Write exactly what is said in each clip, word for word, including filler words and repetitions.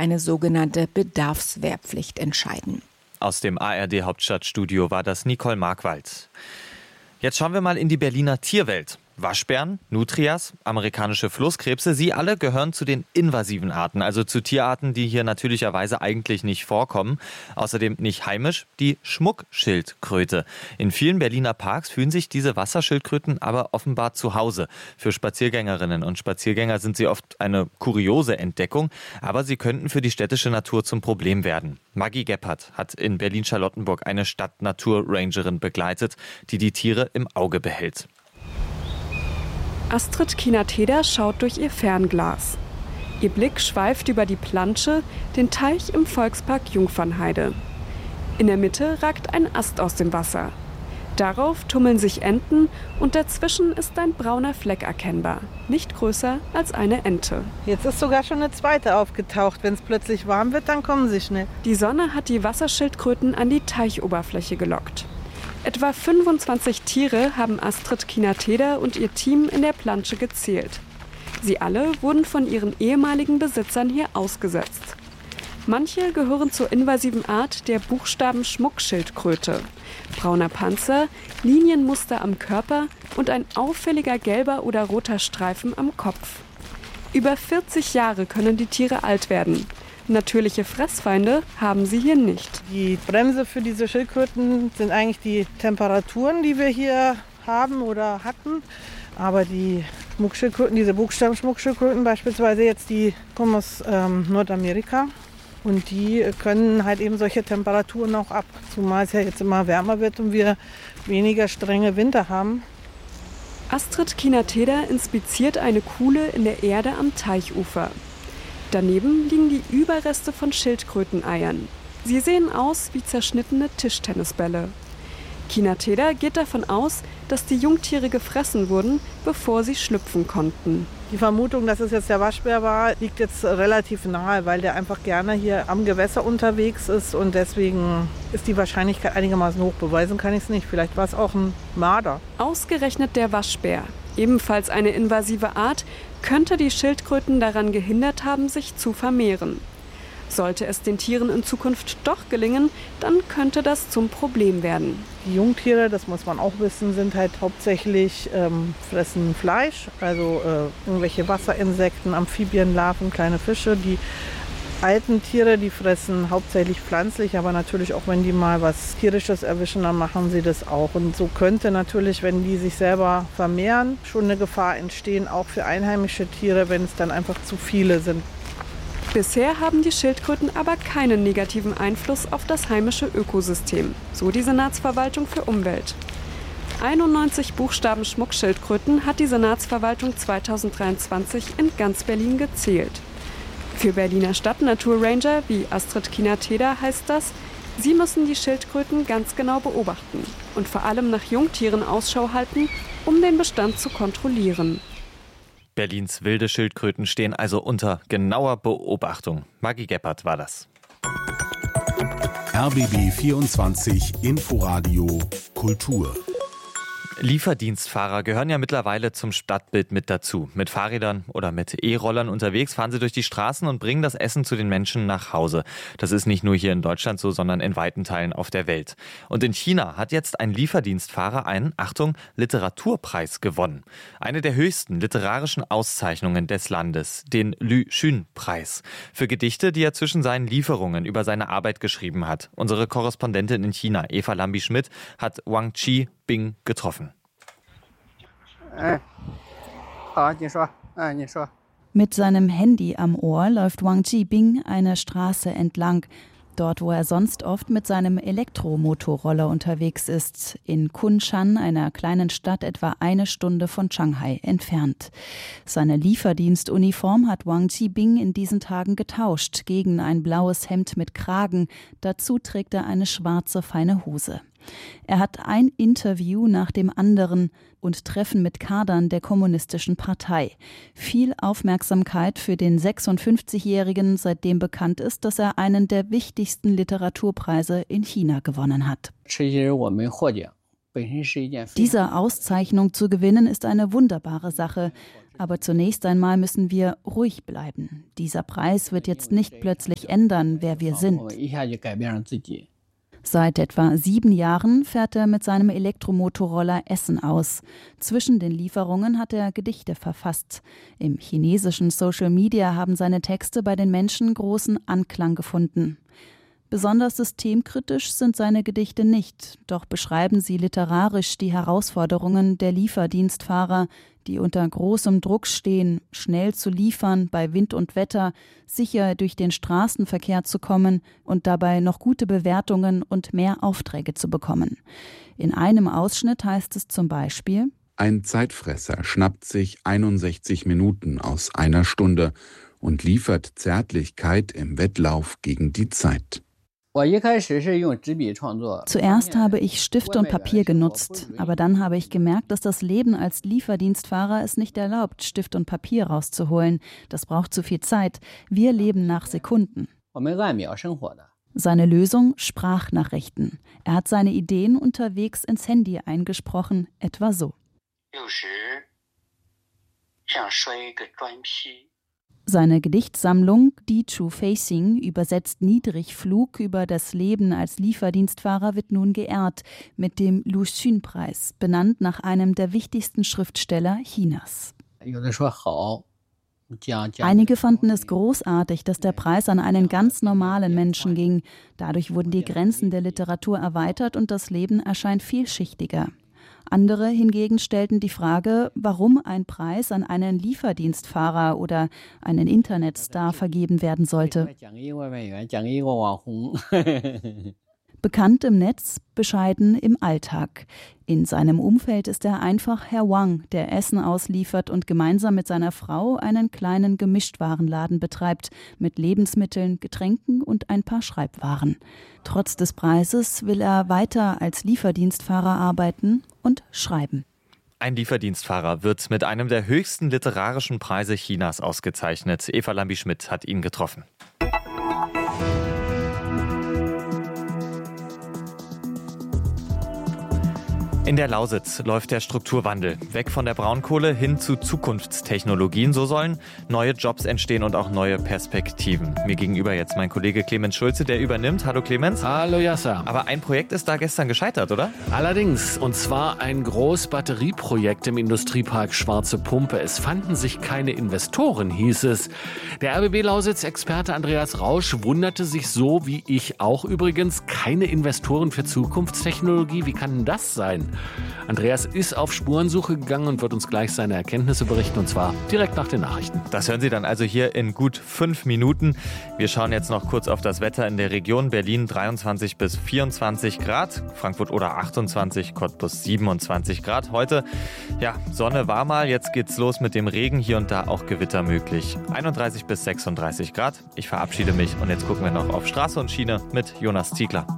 eine sogenannte Bedarfswehrpflicht entscheiden. Aus dem A R D-Hauptstadtstudio war das Nicole Markwald. Jetzt schauen wir mal in die Berliner Tierwelt. Waschbären, Nutrias, amerikanische Flusskrebse, sie alle gehören zu den invasiven Arten, also zu Tierarten, die hier natürlicherweise eigentlich nicht vorkommen. Außerdem nicht heimisch, die Schmuckschildkröte. In vielen Berliner Parks fühlen sich diese Wasserschildkröten aber offenbar zu Hause. Für Spaziergängerinnen und Spaziergänger sind sie oft eine kuriose Entdeckung, aber sie könnten für die städtische Natur zum Problem werden. Maggie Gebhardt hat in Berlin-Charlottenburg eine Stadt-Natur-Rangerin begleitet, die die Tiere im Auge behält. Astrid Kinateder schaut durch ihr Fernglas. Ihr Blick schweift über die Plansche, den Teich im Volkspark Jungfernheide. In der Mitte ragt ein Ast aus dem Wasser. Darauf tummeln sich Enten und dazwischen ist ein brauner Fleck erkennbar, nicht größer als eine Ente. Jetzt ist sogar schon eine zweite aufgetaucht. Wenn es plötzlich warm wird, dann kommen sie schnell. Die Sonne hat die Wasserschildkröten an die Teichoberfläche gelockt. Etwa fünfundzwanzig Tiere haben Astrid Kinateder und ihr Team in der Plansche gezählt. Sie alle wurden von ihren ehemaligen Besitzern hier ausgesetzt. Manche gehören zur invasiven Art der Buchstaben-Schmuckschildkröte. Brauner Panzer, Linienmuster am Körper und ein auffälliger gelber oder roter Streifen am Kopf. Über vierzig Jahre können die Tiere alt werden. Natürliche Fressfeinde haben sie hier nicht. Die Bremse für diese Schildkröten sind eigentlich die Temperaturen, die wir hier haben oder hatten. Aber die Schmuckschildkröten, diese Buchstaben-Schmuckschildkröten beispielsweise jetzt, die kommen aus ähm, Nordamerika. Und die können halt eben solche Temperaturen auch ab. Zumal es ja jetzt immer wärmer wird und wir weniger strenge Winter haben. Astrid Kinateder inspiziert eine Kuhle in der Erde am Teichufer. Daneben liegen die Überreste von Schildkröteneiern. Sie sehen aus wie zerschnittene Tischtennisbälle. Kinateder geht davon aus, dass die Jungtiere gefressen wurden, bevor sie schlüpfen konnten. Die Vermutung, dass es jetzt der Waschbär war, liegt jetzt relativ nahe, weil der einfach gerne hier am Gewässer unterwegs ist und deswegen ist die Wahrscheinlichkeit einigermaßen hoch. Beweisen kann ich es nicht. Vielleicht war es auch ein Marder. Ausgerechnet der Waschbär, ebenfalls eine invasive Art, könnte die Schildkröten daran gehindert haben, sich zu vermehren. Sollte es den Tieren in Zukunft doch gelingen, dann könnte das zum Problem werden. Die Jungtiere, das muss man auch wissen, sind halt hauptsächlich ähm, fressen Fleisch, also äh, irgendwelche Wasserinsekten, Amphibienlarven, kleine Fische. Die alten Tiere, die fressen hauptsächlich pflanzlich, aber natürlich auch, wenn die mal was Tierisches erwischen, dann machen sie das auch. Und so könnte natürlich, wenn die sich selber vermehren, schon eine Gefahr entstehen, auch für einheimische Tiere, wenn es dann einfach zu viele sind. Bisher haben die Schildkröten aber keinen negativen Einfluss auf das heimische Ökosystem, so die Senatsverwaltung für Umwelt. einundneunzig Buchstaben Schmuckschildkröten hat die Senatsverwaltung zweitausenddreiundzwanzig in ganz Berlin gezählt. Für Berliner Stadt-Natur-Ranger wie Astrid Kinateder heißt das, sie müssen die Schildkröten ganz genau beobachten und vor allem nach Jungtieren Ausschau halten, um den Bestand zu kontrollieren. Berlins wilde Schildkröten stehen also unter genauer Beobachtung. Maggie Gebhardt war das. R B B vierundzwanzig Inforadio Kultur. Lieferdienstfahrer gehören ja mittlerweile zum Stadtbild mit dazu. Mit Fahrrädern oder mit E-Rollern unterwegs fahren sie durch die Straßen und bringen das Essen zu den Menschen nach Hause. Das ist nicht nur hier in Deutschland so, sondern in weiten Teilen auf der Welt. Und in China hat jetzt ein Lieferdienstfahrer einen, Achtung, Literaturpreis gewonnen. Eine der höchsten literarischen Auszeichnungen des Landes, den Lü Xun-Preis. Für Gedichte, die er zwischen seinen Lieferungen über seine Arbeit geschrieben hat. Unsere Korrespondentin in China, Eva Lambi-Schmidt, hat Wang Qibing getroffen. Mit seinem Handy am Ohr läuft Wang Qibing eine Straße entlang, dort wo er sonst oft mit seinem Elektromotorroller unterwegs ist, in Kunshan, einer kleinen Stadt etwa eine Stunde von Shanghai entfernt. Seine Lieferdienstuniform hat Wang Qibing in diesen Tagen getauscht gegen ein blaues Hemd mit Kragen, dazu trägt er eine schwarze feine Hose. Er hat ein Interview nach dem anderen und Treffen mit Kadern der Kommunistischen Partei. Viel Aufmerksamkeit für den sechsundfünfzigjährigen, seitdem bekannt ist, dass er einen der wichtigsten Literaturpreise in China gewonnen hat. Diese Auszeichnung zu gewinnen ist eine wunderbare Sache. Aber zunächst einmal müssen wir ruhig bleiben. Dieser Preis wird jetzt nicht plötzlich ändern, wer wir sind. Seit etwa sieben Jahren fährt er mit seinem Elektromotorroller Essen aus. Zwischen den Lieferungen hat er Gedichte verfasst. Im chinesischen Social Media haben seine Texte bei den Menschen großen Anklang gefunden. Besonders systemkritisch sind seine Gedichte nicht, doch beschreiben sie literarisch die Herausforderungen der Lieferdienstfahrer, die unter großem Druck stehen, schnell zu liefern bei Wind und Wetter, sicher durch den Straßenverkehr zu kommen und dabei noch gute Bewertungen und mehr Aufträge zu bekommen. In einem Ausschnitt heißt es zum Beispiel: Ein Zeitfresser schnappt sich einundsechzig Minuten aus einer Stunde und liefert Zärtlichkeit im Wettlauf gegen die Zeit. Zuerst habe ich Stift und Papier genutzt, aber dann habe ich gemerkt, dass das Leben als Lieferdienstfahrer es nicht erlaubt, Stift und Papier rauszuholen. Das braucht zu viel Zeit. Wir leben nach Sekunden. Seine Lösung: Sprachnachrichten. Er hat seine Ideen unterwegs ins Handy eingesprochen, etwa so. Seine Gedichtsammlung Die Chu Facing, übersetzt Niedrigflug über das Leben als Lieferdienstfahrer, wird nun geehrt mit dem Lu Xun-Preis, benannt nach einem der wichtigsten Schriftsteller Chinas. Einige fanden es großartig, dass der Preis an einen ganz normalen Menschen ging. Dadurch wurden die Grenzen der Literatur erweitert und das Leben erscheint vielschichtiger. Andere hingegen stellten die Frage, warum ein Preis an einen Lieferdienstfahrer oder einen Internetstar vergeben werden sollte. Bekannt im Netz, bescheiden im Alltag. In seinem Umfeld ist er einfach Herr Wang, der Essen ausliefert und gemeinsam mit seiner Frau einen kleinen Gemischtwarenladen betreibt, mit Lebensmitteln, Getränken und ein paar Schreibwaren. Trotz des Preises will er weiter als Lieferdienstfahrer arbeiten und schreiben. Ein Lieferdienstfahrer wird mit einem der höchsten literarischen Preise Chinas ausgezeichnet. Eva Lambi-Schmidt hat ihn getroffen. In der Lausitz läuft der Strukturwandel. Weg von der Braunkohle hin zu Zukunftstechnologien. So sollen neue Jobs entstehen und auch neue Perspektiven. Mir gegenüber jetzt mein Kollege Clemens Schulze, der übernimmt. Hallo Clemens. Hallo Yasser. Aber ein Projekt ist da gestern gescheitert, oder? Allerdings, und zwar ein Großbatterieprojekt im Industriepark Schwarze Pumpe. Es fanden sich keine Investoren, hieß es. Der R B B Lausitz-Experte Andreas Rausch wunderte sich so, wie ich auch übrigens, keine Investoren für Zukunftstechnologie. Wie kann denn das sein? Andreas ist auf Spurensuche gegangen und wird uns gleich seine Erkenntnisse berichten, und zwar direkt nach den Nachrichten. Das hören Sie dann also hier in gut fünf Minuten. Wir schauen jetzt noch kurz auf das Wetter in der Region. Berlin dreiundzwanzig bis vierundzwanzig Grad, Frankfurt oder achtundzwanzig, Cottbus siebenundzwanzig Grad. Heute, ja, Sonne war mal, jetzt geht's los mit dem Regen, hier und da auch Gewitter möglich. einunddreißig bis sechsunddreißig Grad. Ich verabschiede mich und jetzt gucken wir noch auf Straße und Schiene mit Jonas Ziegler.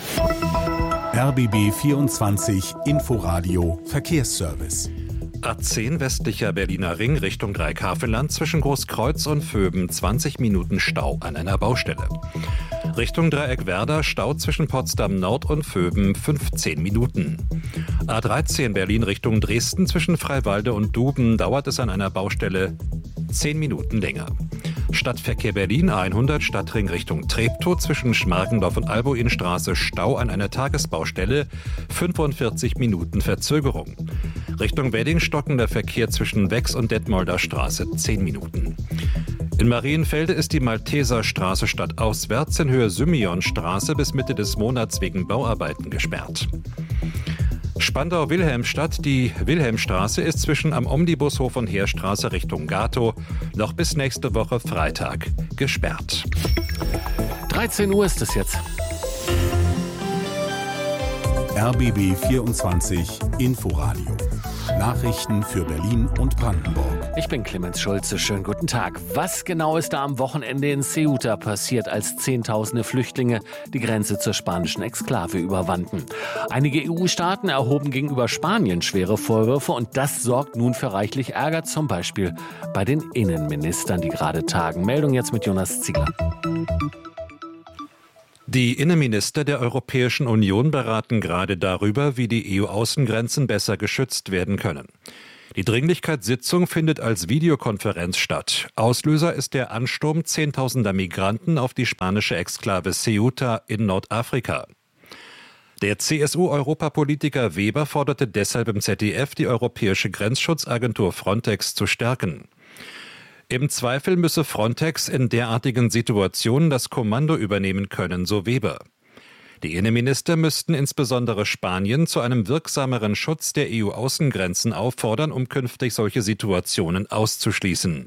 R B B vierundzwanzig Inforadio Verkehrsservice. A zehn westlicher Berliner Ring Richtung Dreieckhavelland zwischen Großkreuz und Vöben zwanzig Minuten Stau an einer Baustelle. Richtung Dreieck-Werder Stau zwischen Potsdam Nord und Vöben fünfzehn Minuten. A dreizehn Berlin Richtung Dresden zwischen Freiwalde und Duben dauert es an einer Baustelle zehn Minuten länger. Stadtverkehr Berlin A hundert Stadtring Richtung Treptow zwischen Schmargendorf und Albuinstraße Stau an einer Tagesbaustelle, fünfundvierzig Minuten Verzögerung. Richtung Wedding stockender Verkehr zwischen Wex und Detmolder Straße zehn Minuten. In Marienfelde ist die Malteserstraße stadtauswärts in Höhe Symionstraße bis Mitte des Monats wegen Bauarbeiten gesperrt. Spandau-Wilhelmstadt, die Wilhelmstraße ist zwischen am Omnibushof und Heerstraße Richtung Gatow noch bis nächste Woche Freitag gesperrt. dreizehn Uhr ist es jetzt. R B B vierundzwanzig Inforadio. Nachrichten für Berlin und Brandenburg. Ich bin Clemens Schulze, schönen guten Tag. Was genau ist da am Wochenende in Ceuta passiert, als Zehntausende Flüchtlinge die Grenze zur spanischen Exklave überwanden? Einige E U-Staaten erhoben gegenüber Spanien schwere Vorwürfe und das sorgt nun für reichlich Ärger, zum Beispiel bei den Innenministern, die gerade tagen. Meldung jetzt mit Jonas Ziegler. Die Innenminister der Europäischen Union beraten gerade darüber, wie die E U-Außengrenzen besser geschützt werden können. Die Dringlichkeitssitzung findet als Videokonferenz statt. Auslöser ist der Ansturm zehntausender Migranten auf die spanische Exklave Ceuta in Nordafrika. Der C S U-Europapolitiker Weber forderte deshalb im Z D F, die europäische Grenzschutzagentur Frontex zu stärken. Im Zweifel müsse Frontex in derartigen Situationen das Kommando übernehmen können, so Weber. Die Innenminister müssten insbesondere Spanien zu einem wirksameren Schutz der E U-Außengrenzen auffordern, um künftig solche Situationen auszuschließen.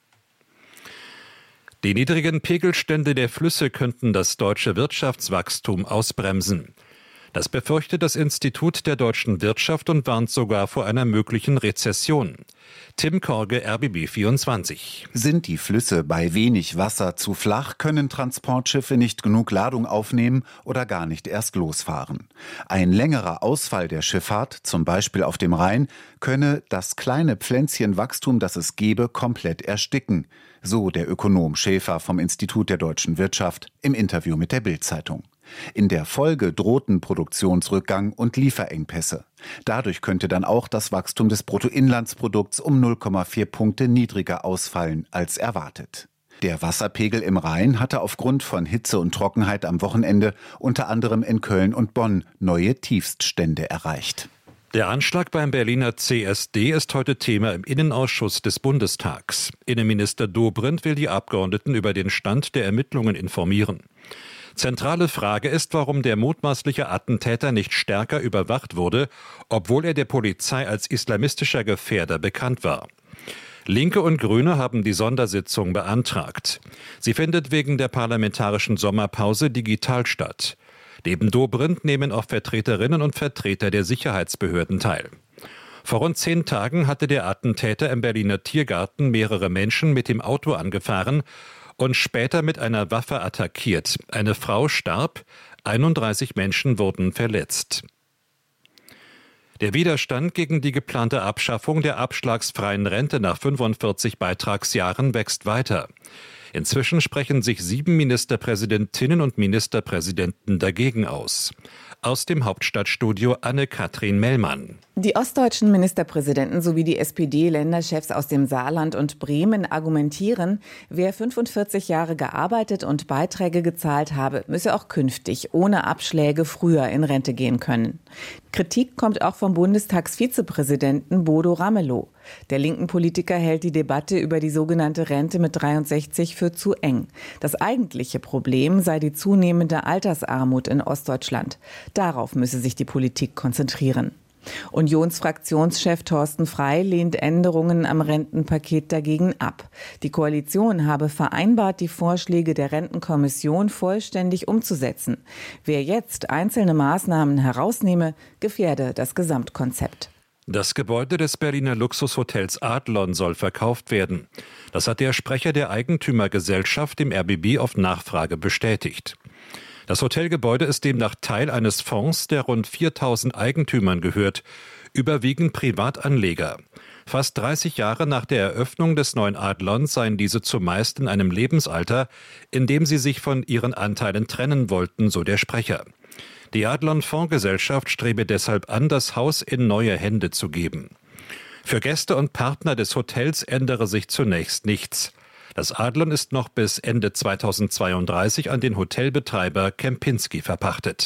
Die niedrigen Pegelstände der Flüsse könnten das deutsche Wirtschaftswachstum ausbremsen. Das befürchtet das Institut der deutschen Wirtschaft und warnt sogar vor einer möglichen Rezession. Tim Korge, R B B vierundzwanzig. Sind die Flüsse bei wenig Wasser zu flach, können Transportschiffe nicht genug Ladung aufnehmen oder gar nicht erst losfahren. Ein längerer Ausfall der Schifffahrt, zum Beispiel auf dem Rhein, könne das kleine Pflänzchen Wachstum, das es gebe, komplett ersticken. So der Ökonom Schäfer vom Institut der deutschen Wirtschaft im Interview mit der Bild-Zeitung. In der Folge drohten Produktionsrückgang und Lieferengpässe. Dadurch könnte dann auch das Wachstum des Bruttoinlandsprodukts um null Komma vier Punkte niedriger ausfallen als erwartet. Der Wasserpegel im Rhein hatte aufgrund von Hitze und Trockenheit am Wochenende unter anderem in Köln und Bonn neue Tiefststände erreicht. Der Anschlag beim Berliner C S D ist heute Thema im Innenausschuss des Bundestags. Innenminister Dobrindt will die Abgeordneten über den Stand der Ermittlungen informieren. Zentrale Frage ist, warum der mutmaßliche Attentäter nicht stärker überwacht wurde, obwohl er der Polizei als islamistischer Gefährder bekannt war. Linke und Grüne haben die Sondersitzung beantragt. Sie findet wegen der parlamentarischen Sommerpause digital statt. Neben Dobrindt nehmen auch Vertreterinnen und Vertreter der Sicherheitsbehörden teil. Vor rund zehn Tagen hatte der Attentäter im Berliner Tiergarten mehrere Menschen mit dem Auto angefahren und später mit einer Waffe attackiert. Eine Frau starb, einunddreißig Menschen wurden verletzt. Der Widerstand gegen die geplante Abschaffung der abschlagsfreien Rente nach fünfundvierzig Beitragsjahren wächst weiter. Inzwischen sprechen sich sieben Ministerpräsidentinnen und Ministerpräsidenten dagegen aus. Aus dem Hauptstadtstudio Anne-Kathrin Mellmann. Die ostdeutschen Ministerpräsidenten sowie die S P D-Länderchefs aus dem Saarland und Bremen argumentieren, wer fünfundvierzig Jahre gearbeitet und Beiträge gezahlt habe, müsse auch künftig ohne Abschläge früher in Rente gehen können. Kritik kommt auch vom Bundestagsvizepräsidenten Bodo Ramelow. Der linken Politiker hält die Debatte über die sogenannte Rente mit dreiundsechzig für zu eng. Das eigentliche Problem sei die zunehmende Altersarmut in Ostdeutschland. Darauf müsse sich die Politik konzentrieren. Unionsfraktionschef Thorsten Frey lehnt Änderungen am Rentenpaket dagegen ab. Die Koalition habe vereinbart, die Vorschläge der Rentenkommission vollständig umzusetzen. Wer jetzt einzelne Maßnahmen herausnehme, gefährde das Gesamtkonzept. Das Gebäude des Berliner Luxushotels Adlon soll verkauft werden. Das hat der Sprecher der Eigentümergesellschaft dem R B B auf Nachfrage bestätigt. Das Hotelgebäude ist demnach Teil eines Fonds, der rund viertausend Eigentümern gehört, überwiegend Privatanleger. Fast dreißig Jahre nach der Eröffnung des neuen Adlons seien diese zumeist in einem Lebensalter, in dem sie sich von ihren Anteilen trennen wollten, so der Sprecher. Die Adlon-Fondsgesellschaft strebe deshalb an, das Haus in neue Hände zu geben. Für Gäste und Partner des Hotels ändere sich zunächst nichts. Das Adlon ist noch bis Ende zweitausendzweiunddreißig an den Hotelbetreiber Kempinski verpachtet.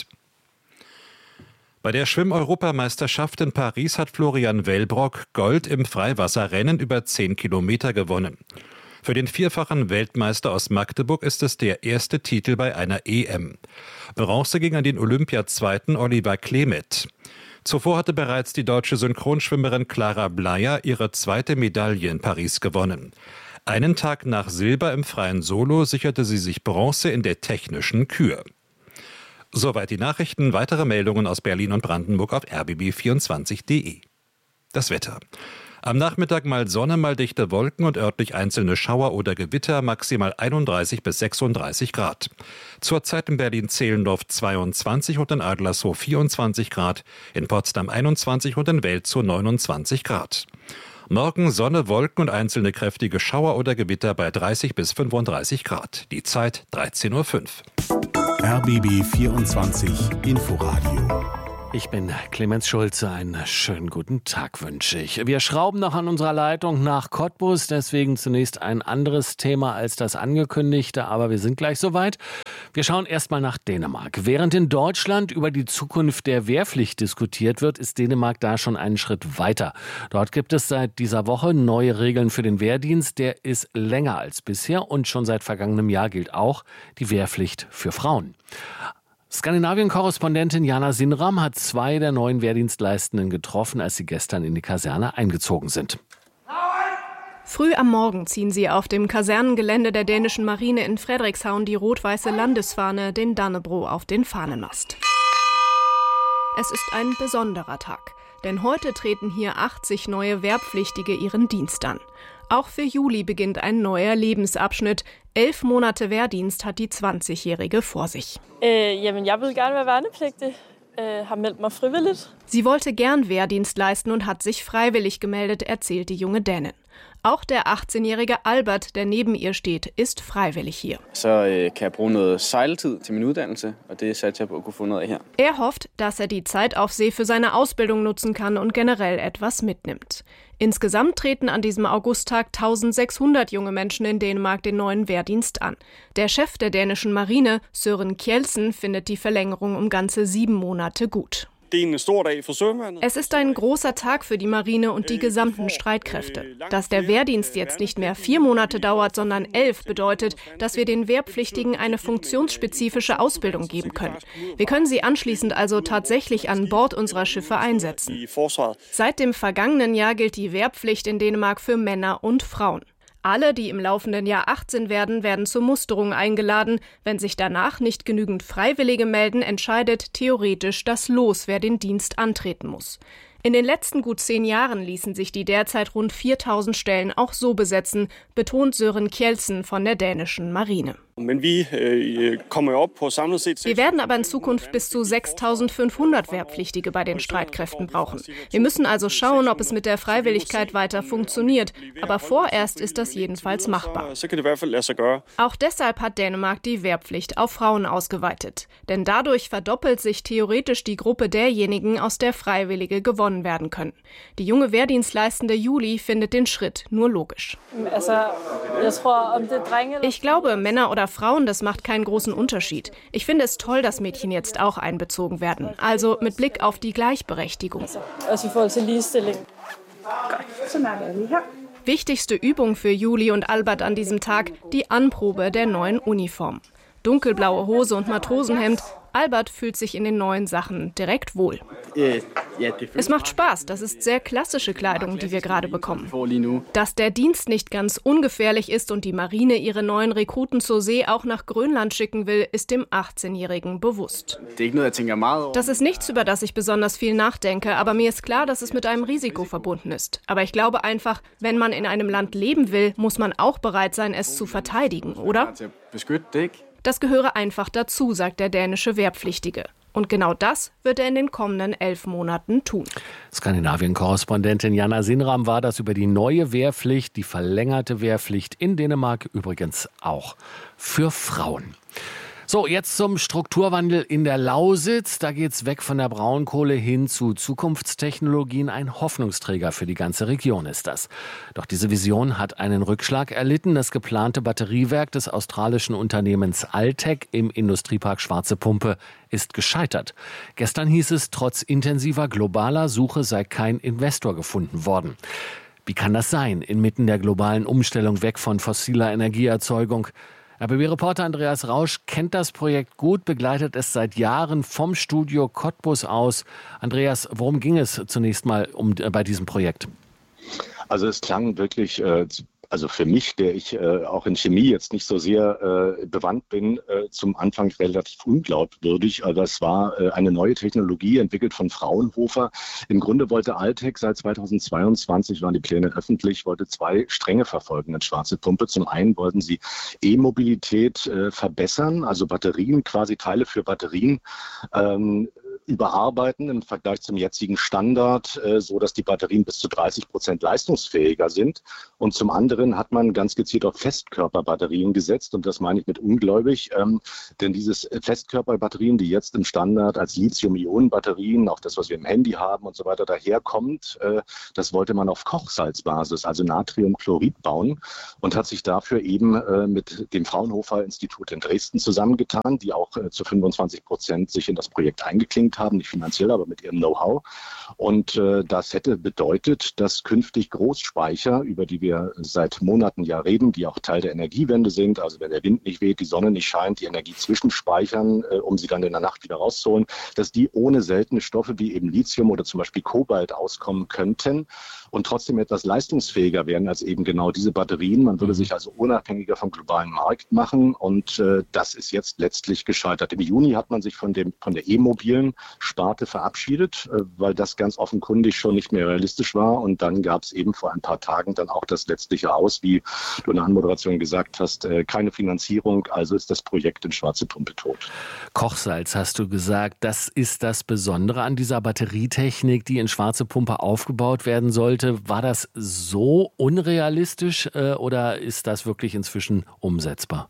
Bei der Schwimm-Europameisterschaft in Paris hat Florian Wellbrock Gold im Freiwasserrennen über zehn Kilometer gewonnen. Für den vierfachen Weltmeister aus Magdeburg ist es der erste Titel bei einer E M. Bronze ging an den Olympiazweiten Oliver Klemet. Zuvor hatte bereits die deutsche Synchronschwimmerin Clara Bleyer ihre zweite Medaille in Paris gewonnen. Einen Tag nach Silber im freien Solo sicherte sie sich Bronze in der technischen Kür. Soweit die Nachrichten. Weitere Meldungen aus Berlin und Brandenburg auf r b b vierundzwanzig punkt d e. Das Wetter. Am Nachmittag mal Sonne, mal dichte Wolken und örtlich einzelne Schauer oder Gewitter, maximal einunddreißig bis sechsunddreißig Grad. Zurzeit in Berlin-Zehlendorf zweiundzwanzig und in Adlershof vierundzwanzig Grad, in Potsdam einundzwanzig und in Welzow neunundzwanzig Grad. Morgen Sonne, Wolken und einzelne kräftige Schauer oder Gewitter bei dreißig bis fünfunddreißig Grad. Die Zeit dreizehn Uhr fünf. R B B vierundzwanzig Inforadio Ich bin Clemens Schulze, einen schönen guten Tag wünsche ich. Wir schrauben noch an unserer Leitung nach Cottbus, deswegen zunächst ein anderes Thema als das angekündigte, aber wir sind gleich soweit. Wir schauen erstmal nach Dänemark. Während in Deutschland über die Zukunft der Wehrpflicht diskutiert wird, ist Dänemark da schon einen Schritt weiter. Dort gibt es seit dieser Woche neue Regeln für den Wehrdienst. Der ist länger als bisher und schon seit vergangenem Jahr gilt auch die Wehrpflicht für Frauen. Skandinavien-Korrespondentin Jana Sinram hat zwei der neuen Wehrdienstleistenden getroffen, als sie gestern in die Kaserne eingezogen sind. Früh am Morgen ziehen sie auf dem Kasernengelände der dänischen Marine in Frederikshavn die rot-weiße Landesfahne, den Dannebrog, auf den Fahnenmast. Es ist ein besonderer Tag, denn heute treten hier achtzig neue Wehrpflichtige ihren Dienst an. Auch für Juli beginnt ein neuer Lebensabschnitt. Elf Monate Wehrdienst hat die zwanzigjährige vor sich. Äh, jamen, jeg vil gerne være værnepligtig. Äh, har meldt mig frivilligt. Sie wollte gern Wehrdienst leisten und hat sich freiwillig gemeldet, erzählt die junge Dänin. Auch der achtzehnjährige Albert, der neben ihr steht, ist freiwillig hier. Så øh, kan jeg bruge noget sejltid til min uddannelse, og det satser jeg på at kunne få noget af her. Er hofft, dass er die Zeit auf See für seine Ausbildung nutzen kann und generell etwas mitnimmt. Insgesamt treten an diesem Augusttag eintausendsechshundert junge Menschen in Dänemark den neuen Wehrdienst an. Der Chef der dänischen Marine, Søren Kjeldsen, findet die Verlängerung um ganze sieben Monate gut. Es ist ein großer Tag für die Marine und die gesamten Streitkräfte. Dass der Wehrdienst jetzt nicht mehr vier Monate dauert, sondern elf, bedeutet, dass wir den Wehrpflichtigen eine funktionsspezifische Ausbildung geben können. Wir können sie anschließend also tatsächlich an Bord unserer Schiffe einsetzen. Seit dem vergangenen Jahr gilt die Wehrpflicht in Dänemark für Männer und Frauen. Alle, die im laufenden Jahr achtzehn werden, werden zur Musterung eingeladen. Wenn sich danach nicht genügend Freiwillige melden, entscheidet theoretisch das Los, wer den Dienst antreten muss. In den letzten gut zehn Jahren ließen sich die derzeit rund viertausend Stellen auch so besetzen, betont Søren Kjeldsen von der dänischen Marine. Wir werden aber in Zukunft bis zu sechstausendfünfhundert Wehrpflichtige bei den Streitkräften brauchen. Wir müssen also schauen, ob es mit der Freiwilligkeit weiter funktioniert. Aber vorerst ist das jedenfalls machbar. Auch deshalb hat Dänemark die Wehrpflicht auf Frauen ausgeweitet. Denn dadurch verdoppelt sich theoretisch die Gruppe derjenigen, aus der Freiwillige gewonnen werden können. Die junge Wehrdienstleistende Juli findet den Schritt nur logisch. Ich glaube, Männer oder Frauen, das macht keinen großen Unterschied. Ich finde es toll, dass Mädchen jetzt auch einbezogen werden. Also mit Blick auf die Gleichberechtigung. Wichtigste Übung für Juli und Albert an diesem Tag, die Anprobe der neuen Uniform. Dunkelblaue Hose und Matrosenhemd. Albert fühlt sich in den neuen Sachen direkt wohl. Es macht Spaß, das ist sehr klassische Kleidung, die wir gerade bekommen. Dass der Dienst nicht ganz ungefährlich ist und die Marine ihre neuen Rekruten zur See auch nach Grönland schicken will, ist dem achtzehnjährigen bewusst. Das ist nichts, über das ich besonders viel nachdenke, aber mir ist klar, dass es mit einem Risiko verbunden ist. Aber ich glaube einfach, wenn man in einem Land leben will, muss man auch bereit sein, es zu verteidigen, oder? Das gehöre einfach dazu, sagt der dänische Wehrpflichtige. Und genau das wird er in den kommenden elf Monaten tun. Skandinavien-Korrespondentin Jana Sinram war das über die neue Wehrpflicht, die verlängerte Wehrpflicht in Dänemark übrigens auch für Frauen. So, jetzt zum Strukturwandel in der Lausitz. Da geht's weg von der Braunkohle hin zu Zukunftstechnologien. Ein Hoffnungsträger für die ganze Region ist das. Doch diese Vision hat einen Rückschlag erlitten. Das geplante Batteriewerk des australischen Unternehmens Altec im Industriepark Schwarze Pumpe ist gescheitert. Gestern hieß es, trotz intensiver globaler Suche sei kein Investor gefunden worden. Wie kann das sein, inmitten der globalen Umstellung weg von fossiler Energieerzeugung? R B B-Reporter Andreas Rausch kennt das Projekt gut, begleitet es seit Jahren vom Studio Cottbus aus. Andreas, worum ging es zunächst mal um, äh, bei diesem Projekt? Also es klang wirklich, äh, also für mich, der ich äh, auch in Chemie jetzt nicht so sehr äh, bewandt bin, äh, zum Anfang relativ unglaubwürdig. Aber es war äh, eine neue Technologie, entwickelt von Fraunhofer. Im Grunde wollte Altec seit zweitausendzweiundzwanzig, waren die Pläne öffentlich, wollte zwei Stränge verfolgen in Schwarze Pumpe. Zum einen wollten sie E-Mobilität äh, verbessern, also Batterien, quasi Teile für Batterien, ähm, überarbeiten im Vergleich zum jetzigen Standard, äh, so dass die Batterien bis zu dreißig Prozent leistungsfähiger sind. Und zum anderen hat man ganz gezielt auf Festkörperbatterien gesetzt. Und das meine ich mit ungläubig, ähm, denn dieses Festkörperbatterien, die jetzt im Standard als Lithium-Ionen-Batterien, auch das, was wir im Handy haben und so weiter, daherkommt, äh, das wollte man auf Kochsalzbasis, also Natriumchlorid, bauen und hat sich dafür eben äh, mit dem Fraunhofer-Institut in Dresden zusammengetan, die auch äh, zu fünfundzwanzig Prozent sich in das Projekt eingeklinkt haben, nicht finanziell, aber mit ihrem Know-how. Und äh, das hätte bedeutet, dass künftig Großspeicher, über die wir seit Monaten ja reden, die auch Teil der Energiewende sind, also wenn der Wind nicht weht, die Sonne nicht scheint, die Energie zwischenspeichern, äh, um sie dann in der Nacht wieder rauszuholen, dass die ohne seltene Stoffe wie eben Lithium oder zum Beispiel Kobalt auskommen könnten und trotzdem etwas leistungsfähiger werden als eben genau diese Batterien. Man würde sich also unabhängiger vom globalen Markt machen und äh, das ist jetzt letztlich gescheitert. Im Juni hat man sich von, dem, von der E-mobilen Sparte verabschiedet, äh, weil das ganz offenkundig schon nicht mehr realistisch war und dann gab es eben vor ein paar Tagen dann auch das letztliche Aus, wie du in der Anmoderation gesagt hast, äh, keine Finanzierung, also ist das Projekt in Schwarze Pumpe tot. Kochsalz hast du gesagt, das ist das Besondere an dieser Batterietechnik, die in Schwarze Pumpe aufgebaut werden sollte. War das so unrealistisch äh, oder ist das wirklich inzwischen umsetzbar?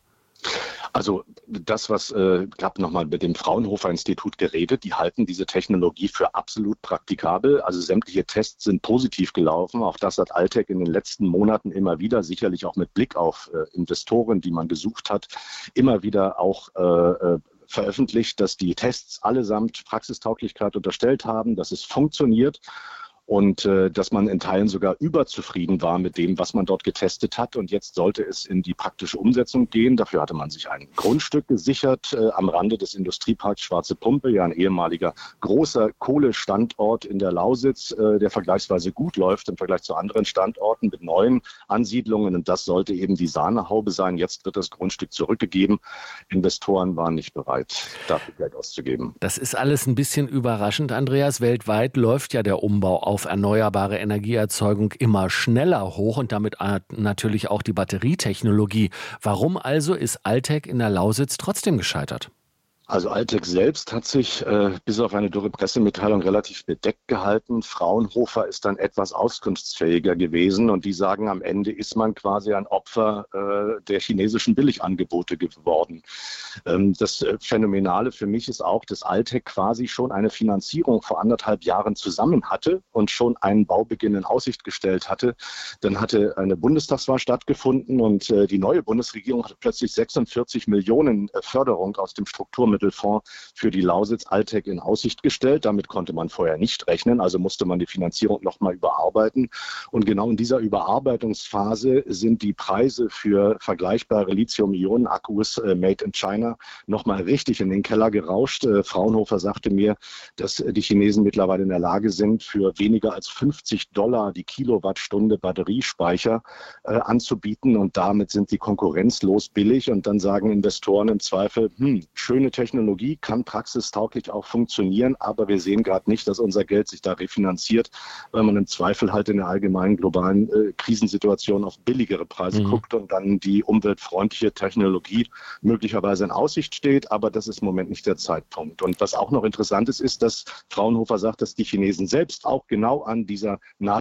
Also das, was, äh, ich habe nochmal mit dem Fraunhofer-Institut geredet, die halten diese Technologie für absolut praktikabel. Also sämtliche Tests sind positiv gelaufen. Auch das hat Altec in den letzten Monaten immer wieder, sicherlich auch mit Blick auf äh, Investoren, die man gesucht hat, immer wieder auch äh, veröffentlicht, dass die Tests allesamt Praxistauglichkeit unterstellt haben, dass es funktioniert. Und äh, dass man in Teilen sogar überzufrieden war mit dem, was man dort getestet hat. Und jetzt sollte es in die praktische Umsetzung gehen. Dafür hatte man sich ein Grundstück gesichert äh, am Rande des Industrieparks Schwarze Pumpe, ja ein ehemaliger großer Kohlestandort in der Lausitz, äh, der vergleichsweise gut läuft im Vergleich zu anderen Standorten mit neuen Ansiedlungen. Und das sollte eben die Sahnehaube sein. Jetzt wird das Grundstück zurückgegeben. Investoren waren nicht bereit, dafür Geld auszugeben. Das ist alles ein bisschen überraschend, Andreas. Weltweit läuft ja der Umbau auf auf erneuerbare Energieerzeugung immer schneller hoch und damit natürlich auch die Batterietechnologie. Warum also ist Altec in der Lausitz trotzdem gescheitert? Also Altec selbst hat sich äh, bis auf eine dürre Pressemitteilung relativ bedeckt gehalten. Fraunhofer ist dann etwas auskunftsfähiger gewesen und die sagen, am Ende ist man quasi ein Opfer äh, der chinesischen Billigangebote geworden. Ähm, das äh, Phänomenale für mich ist auch, dass Altec quasi schon eine Finanzierung vor anderthalb Jahren zusammen hatte und schon einen Baubeginn in Aussicht gestellt hatte. Dann hatte eine Bundestagswahl stattgefunden und äh, die neue Bundesregierung hatte plötzlich sechsundvierzig Millionen äh, Förderung aus dem Strukturmittelfonds für die Lausitz Altec in Aussicht gestellt. Damit konnte man vorher nicht rechnen, also musste man die Finanzierung nochmal überarbeiten. Und genau in dieser Überarbeitungsphase sind die Preise für vergleichbare Lithium-Ionen-Akkus äh, made in China nochmal richtig in den Keller gerauscht. Äh, Fraunhofer sagte mir, dass äh, die Chinesen mittlerweile in der Lage sind, für weniger als fünfzig Dollar die Kilowattstunde Batteriespeicher äh, anzubieten und damit sind die konkurrenzlos billig. Und dann sagen Investoren im Zweifel, hm, schöne Technologie, Technologie kann praxistauglich auch funktionieren, aber wir sehen gerade nicht, dass unser Geld sich da refinanziert, weil man im Zweifel halt in der allgemeinen globalen äh, Krisensituation auf billigere Preise mhm. guckt und dann die umweltfreundliche Technologie möglicherweise in Aussicht steht, aber das ist im Moment nicht der Zeitpunkt. Und was auch noch interessant ist, ist, dass Fraunhofer sagt, dass die Chinesen selbst auch genau an dieser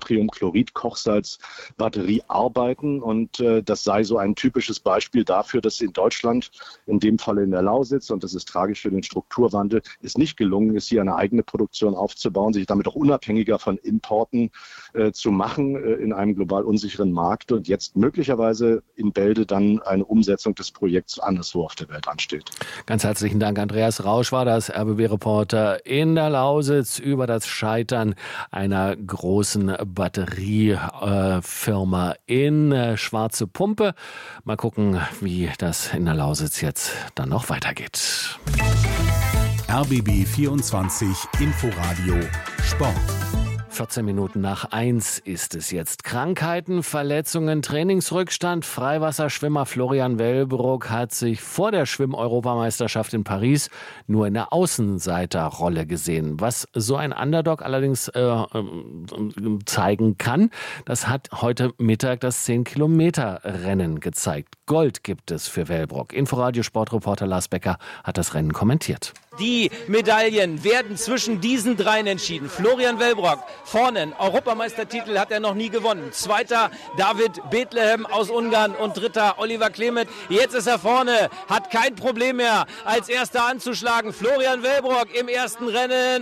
Natriumchlorid-Kochsalz-Batterie arbeiten und äh, das sei so ein typisches Beispiel dafür, dass in Deutschland, in dem Fall in der Lausitz, und das ist tragisch für den Strukturwandel, es nicht gelungen ist, hier eine eigene Produktion aufzubauen, sich damit auch unabhängiger von Importen äh, zu machen äh, in einem global unsicheren Markt und jetzt möglicherweise in Bälde dann eine Umsetzung des Projekts anderswo auf der Welt ansteht. Ganz herzlichen Dank. Andreas Rausch war das, R B B-Reporter in der Lausitz über das Scheitern einer großen Batteriefirma in äh, Schwarze Pumpe. Mal gucken, wie das in der Lausitz jetzt dann noch weitergeht. R B B vierundzwanzig Inforadio Sport. vierzehn Minuten nach eins ist es jetzt. Krankheiten, Verletzungen, Trainingsrückstand. Freiwasserschwimmer Florian Wellbrock hat sich vor der Schwimm-Europameisterschaft in Paris nur in der Außenseiterrolle gesehen. Was so ein Underdog allerdings äh, zeigen kann, das hat heute Mittag das zehn-Kilometer-Rennen gezeigt. Gold gibt es für Wellbrock. Inforadio-Sportreporter Lars Becker hat das Rennen kommentiert. Die Medaillen werden zwischen diesen dreien entschieden. Florian Wellbrock vorne, Europameistertitel hat er noch nie gewonnen. Zweiter David Bethlehem aus Ungarn und dritter Oliver Klemet. Jetzt ist er vorne, hat kein Problem mehr als erster anzuschlagen. Florian Wellbrock im ersten Rennen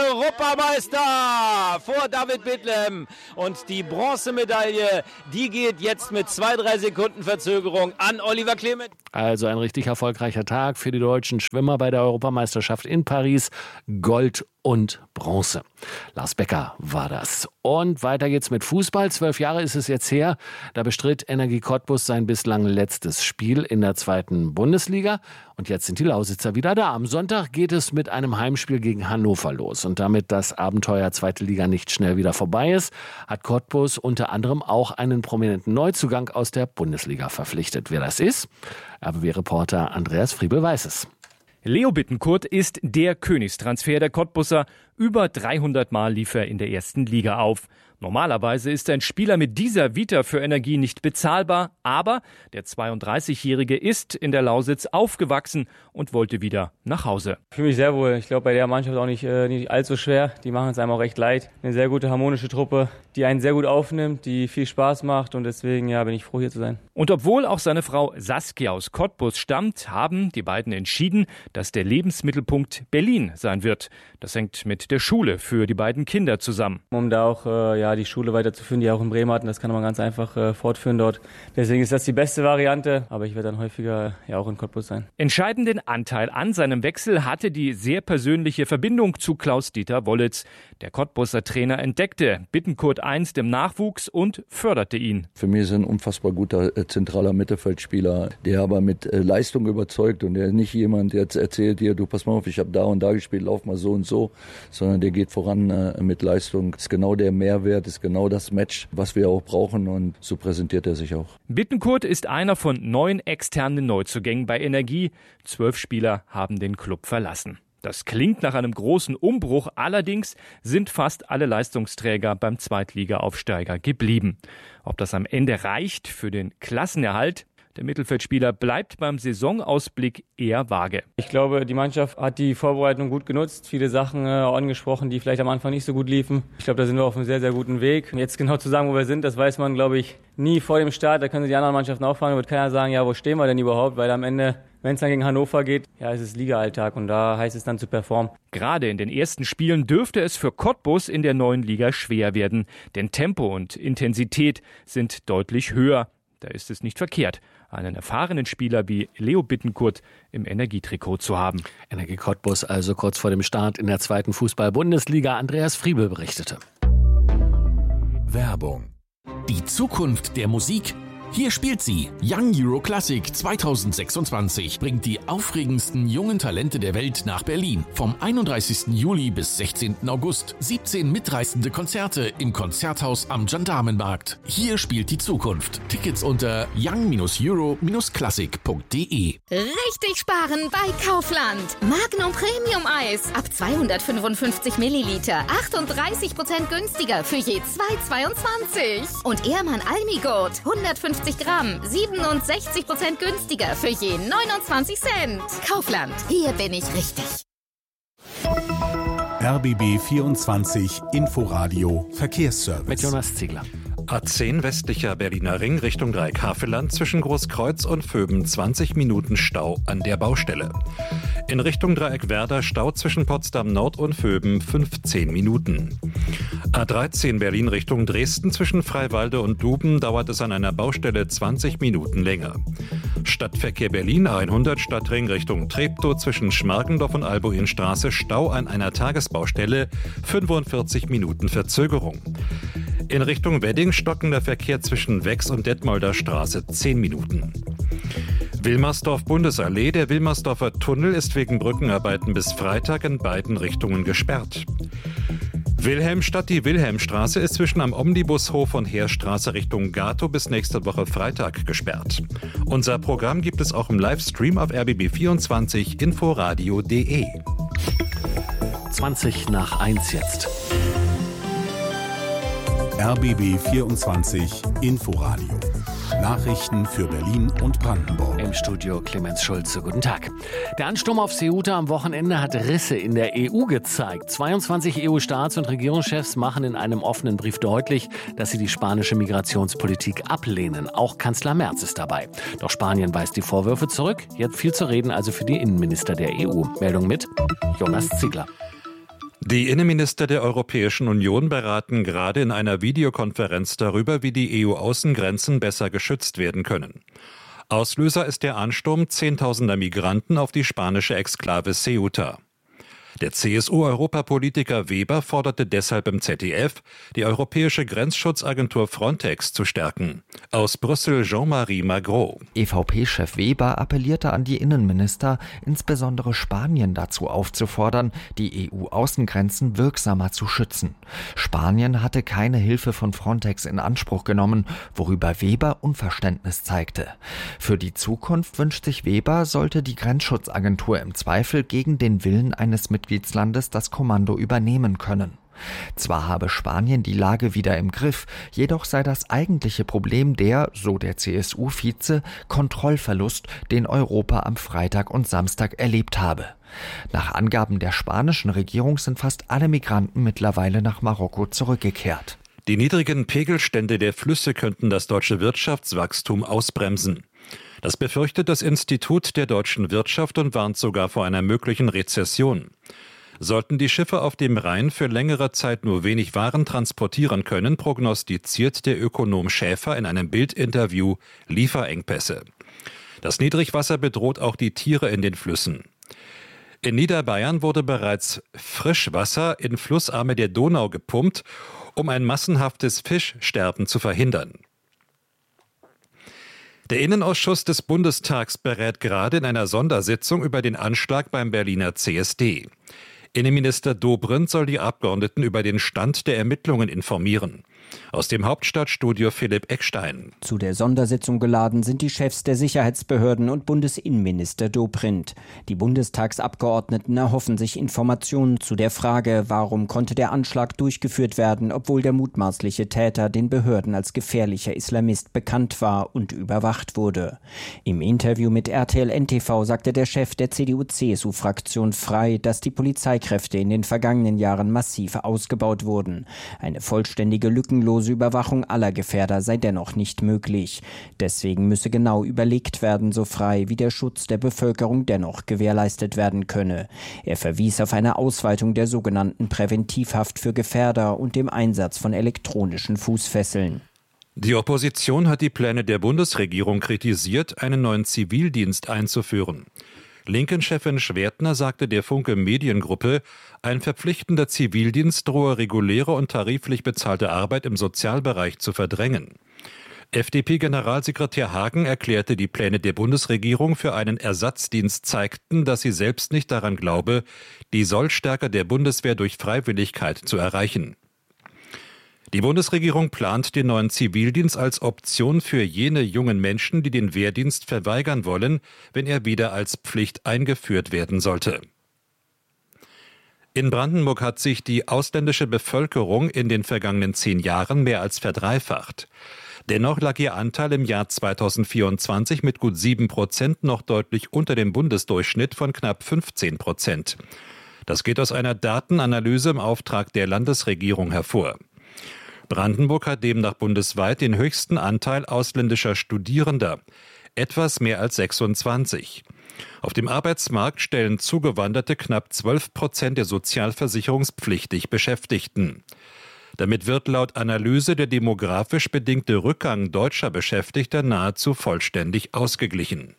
Europameister vor David Bethlehem. Und die Bronzemedaille, die geht jetzt mit zwei, drei Sekunden Verzögerung an Oliver Klemet. Also ein richtig erfolgreicher Tag für die deutschen Schwimmer bei der Europameisterschaft in Paris. Gold und Bronze. Lars Becker war das. Und weiter geht's mit Fußball. Zwölf Jahre ist es jetzt her. Da bestritt Energie Cottbus sein bislang letztes Spiel in der zweiten Bundesliga. Und jetzt sind die Lausitzer wieder da. Am Sonntag geht es mit einem Heimspiel gegen Hannover los. Und damit das Abenteuer zweite Liga nicht schnell wieder vorbei ist, hat Cottbus unter anderem auch einen prominenten Neuzugang aus der Bundesliga verpflichtet. Wer das ist? R B B-Reporter Andreas Friebel weiß es. Leo Bittencourt ist der Königstransfer der Cottbusser. Über dreihundert Mal lief er in der ersten Liga auf. Normalerweise ist ein Spieler mit dieser Vita für Energie nicht bezahlbar, aber der zweiunddreißigjährige ist in der Lausitz aufgewachsen und wollte wieder nach Hause. Ich fühle mich sehr wohl. Ich glaube, bei der Mannschaft auch nicht, äh, nicht allzu schwer. Die machen es einem auch recht leid. Eine sehr gute, harmonische Truppe, die einen sehr gut aufnimmt, die viel Spaß macht und deswegen ja, bin ich froh, hier zu sein. Und obwohl auch seine Frau Saskia aus Cottbus stammt, haben die beiden entschieden, dass der Lebensmittelpunkt Berlin sein wird. Das hängt mit der Schule für die beiden Kinder zusammen. Um da auch äh, ja, die Schule weiterzuführen, die auch in Bremen hatten, das kann man ganz einfach äh, fortführen dort. Deswegen ist das die beste Variante, aber ich werde dann häufiger ja auch in Cottbus sein. Entscheidenden Anteil an seinem Wechsel hatte die sehr persönliche Verbindung zu Klaus-Dieter Wollitz. Der Cottbuser Trainer entdeckte Bittencourt einst im Nachwuchs und förderte ihn. Für mich ist er ein unfassbar guter äh, zentraler Mittelfeldspieler, der aber mit äh, Leistung überzeugt und der nicht jemand, der jetzt erzählt dir, du pass mal auf, ich habe da und da gespielt, lauf mal so und so, sondern der geht voran äh, mit Leistung. Das ist genau der Mehrwert, ist genau das Match, was wir auch brauchen und so präsentiert er sich auch. Bittencourt ist einer von neun externen Neuzugängen bei Energie. Zwölf Spieler haben den Club verlassen. Das klingt nach einem großen Umbruch, allerdings sind fast alle Leistungsträger beim Zweitliga-Aufsteiger geblieben. Ob das am Ende reicht für den Klassenerhalt? Der Mittelfeldspieler bleibt beim Saisonausblick eher vage. Ich glaube, die Mannschaft hat die Vorbereitung gut genutzt, viele Sachen äh, angesprochen, die vielleicht am Anfang nicht so gut liefen. Ich glaube, da sind wir auf einem sehr, sehr guten Weg. Jetzt genau zu sagen, wo wir sind, das weiß man, glaube ich, nie vor dem Start. Da können sich die anderen Mannschaften auch fragen, da wird keiner sagen, ja, wo stehen wir denn überhaupt? Weil am Ende, wenn es dann gegen Hannover geht, ja, es ist Liga-Alltag und da heißt es dann zu performen. Gerade in den ersten Spielen dürfte es für Cottbus in der neuen Liga schwer werden, denn Tempo und Intensität sind deutlich höher. Da ist es nicht verkehrt, einen erfahrenen Spieler wie Leo Bittencourt im Energietrikot zu haben. Energie Cottbus also kurz vor dem Start in der zweiten Fußball-Bundesliga. Andreas Friebel berichtete. Werbung. Die Zukunft der Musik. Hier spielt sie. Young Euro Classic zweitausendsechsundzwanzig bringt die aufregendsten jungen Talente der Welt nach Berlin. Vom einunddreißigsten Juli bis sechzehnten August. siebzehn mitreißende Konzerte im Konzerthaus am Gendarmenmarkt. Hier spielt die Zukunft. Tickets unter young euro classic punkt de. Richtig sparen bei Kaufland. Magnum Premium Eis ab zweihundertfünfundfünfzig Milliliter. achtunddreißig Prozent günstiger für je zwei zweiundzwanzig. Und Ehrmann Almigurt hundertfünfzig Gramm, siebenundsechzig Prozent günstiger für je neunundzwanzig Cent. Kaufland, hier bin ich richtig. R B B vierundzwanzig Inforadio Verkehrsservice. Mit Jonas Ziegler. A zehn westlicher Berliner Ring Richtung Dreieckhavelland zwischen Großkreuz und Vöben zwanzig Minuten Stau an der Baustelle. In Richtung Dreieckwerder Stau zwischen Potsdam Nord und Vöben fünfzehn Minuten. A dreizehn Berlin Richtung Dresden zwischen Freiwalde und Duben dauert es an einer Baustelle zwanzig Minuten länger. Stadtverkehr Berlin hundert Stadtring Richtung Treptow zwischen Schmargendorf und Albuinstraße Stau an einer Tagesbaustelle, fünfundvierzig Minuten Verzögerung. In Richtung Wedding stockender Verkehr zwischen Wex und Detmolder Straße zehn Minuten. Wilmersdorf-Bundesallee, der Wilmersdorfer Tunnel ist wegen Brückenarbeiten bis Freitag in beiden Richtungen gesperrt. Wilhelmstadt, die Wilhelmstraße ist zwischen am Omnibushof und Heerstraße Richtung Gatow bis nächste Woche Freitag gesperrt. Unser Programm gibt es auch im Livestream auf R B B vierundzwanzig inforadio punkt de. zwanzig nach eins jetzt. R B B vierundzwanzig Inforadio. Nachrichten für Berlin und Brandenburg. Im Studio Clemens Schulze. Guten Tag. Der Ansturm auf Ceuta am Wochenende hat Risse in der E U gezeigt. zweiundzwanzig E U-Staats- und Regierungschefs machen in einem offenen Brief deutlich, dass sie die spanische Migrationspolitik ablehnen. Auch Kanzler Merz ist dabei. Doch Spanien weist die Vorwürfe zurück. Jetzt viel zu reden also für die Innenminister der E U. Meldung mit Jonas Ziegler. Die Innenminister der Europäischen Union beraten gerade in einer Videokonferenz darüber, wie die E U-Außengrenzen besser geschützt werden können. Auslöser ist der Ansturm zehntausender Migranten auf die spanische Exklave Ceuta. Der C S U-Europapolitiker Weber forderte deshalb im Z D F, die europäische Grenzschutzagentur Frontex zu stärken. Aus Brüssel Jean-Marie Magro. E V P-Chef Weber appellierte an die Innenminister, insbesondere Spanien dazu aufzufordern, die E U-Außengrenzen wirksamer zu schützen. Spanien hatte keine Hilfe von Frontex in Anspruch genommen, worüber Weber Unverständnis zeigte. Für die Zukunft wünscht sich Weber, sollte die Grenzschutzagentur im Zweifel gegen den Willen eines Mitgliedslandes das Kommando übernehmen können. Zwar habe Spanien die Lage wieder im Griff, jedoch sei das eigentliche Problem der, so der C S U-Vize, Kontrollverlust, den Europa am Freitag und Samstag erlebt habe. Nach Angaben der spanischen Regierung sind fast alle Migranten mittlerweile nach Marokko zurückgekehrt. Die niedrigen Pegelstände der Flüsse könnten das deutsche Wirtschaftswachstum ausbremsen. Das befürchtet das Institut der deutschen Wirtschaft und warnt sogar vor einer möglichen Rezession. Sollten die Schiffe auf dem Rhein für längere Zeit nur wenig Waren transportieren können, prognostiziert der Ökonom Schäfer in einem Bild-Interview Lieferengpässe. Das Niedrigwasser bedroht auch die Tiere in den Flüssen. In Niederbayern wurde bereits Frischwasser in Flussarme der Donau gepumpt, um ein massenhaftes Fischsterben zu verhindern. Der Innenausschuss des Bundestags berät gerade in einer Sondersitzung über den Anschlag beim Berliner C S D. Innenminister Dobrindt soll die Abgeordneten über den Stand der Ermittlungen informieren. Aus dem Hauptstadtstudio Philipp Eckstein. Zu der Sondersitzung geladen sind die Chefs der Sicherheitsbehörden und Bundesinnenminister Dobrindt. Die Bundestagsabgeordneten erhoffen sich Informationen zu der Frage, warum konnte der Anschlag durchgeführt werden, obwohl der mutmaßliche Täter den Behörden als gefährlicher Islamist bekannt war und überwacht wurde. Im Interview mit R T L N T V sagte der Chef der C D U C S U-Fraktion frei, dass die Polizeikräfte in den vergangenen Jahren massiv ausgebaut wurden. Eine vollständige lückenlose Überwachung aller Gefährder sei dennoch nicht möglich. Deswegen müsse genau überlegt werden, so frei, wie der Schutz der Bevölkerung dennoch gewährleistet werden könne. Er verwies auf eine Ausweitung der sogenannten Präventivhaft für Gefährder und dem Einsatz von elektronischen Fußfesseln. Die Opposition hat die Pläne der Bundesregierung kritisiert, einen neuen Zivildienst einzuführen. Linken-Chefin Schwertner sagte der Funke Mediengruppe, ein verpflichtender Zivildienst drohe reguläre und tariflich bezahlte Arbeit im Sozialbereich zu verdrängen. F D P-Generalsekretär Hagen erklärte, die Pläne der Bundesregierung für einen Ersatzdienst zeigten, dass sie selbst nicht daran glaube, die Sollstärke der Bundeswehr durch Freiwilligkeit zu erreichen. Die Bundesregierung plant den neuen Zivildienst als Option für jene jungen Menschen, die den Wehrdienst verweigern wollen, wenn er wieder als Pflicht eingeführt werden sollte. In Brandenburg hat sich die ausländische Bevölkerung in den vergangenen zehn Jahren mehr als verdreifacht. Dennoch lag ihr Anteil im Jahr zweitausendvierundzwanzig mit gut sieben Prozent noch deutlich unter dem Bundesdurchschnitt von knapp fünfzehn Prozent. Das geht aus einer Datenanalyse im Auftrag der Landesregierung hervor. Brandenburg hat demnach bundesweit den höchsten Anteil ausländischer Studierender, etwas mehr als sechsundzwanzig. Auf dem Arbeitsmarkt stellen Zugewanderte knapp zwölf Prozent der sozialversicherungspflichtig Beschäftigten. Damit wird laut Analyse der demografisch bedingte Rückgang deutscher Beschäftigter nahezu vollständig ausgeglichen.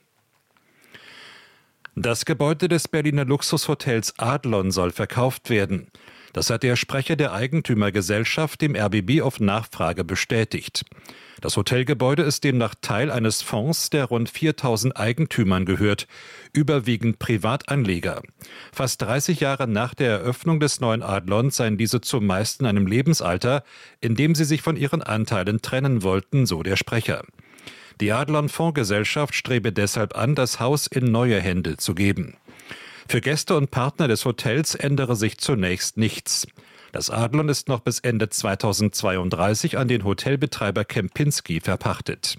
Das Gebäude des Berliner Luxushotels Adlon soll verkauft werden. Das hat der Sprecher der Eigentümergesellschaft dem R B B auf Nachfrage bestätigt. Das Hotelgebäude ist demnach Teil eines Fonds, der rund viertausend Eigentümern gehört, überwiegend Privatanleger. Fast dreißig Jahre nach der Eröffnung des neuen Adlon seien diese zumeist in einem Lebensalter, in dem sie sich von ihren Anteilen trennen wollten, so der Sprecher. Die Adlon-Fondsgesellschaft strebe deshalb an, das Haus in neue Hände zu geben. Für Gäste und Partner des Hotels ändere sich zunächst nichts. Das Adlon ist noch bis Ende zweitausendzweiunddreißig an den Hotelbetreiber Kempinski verpachtet.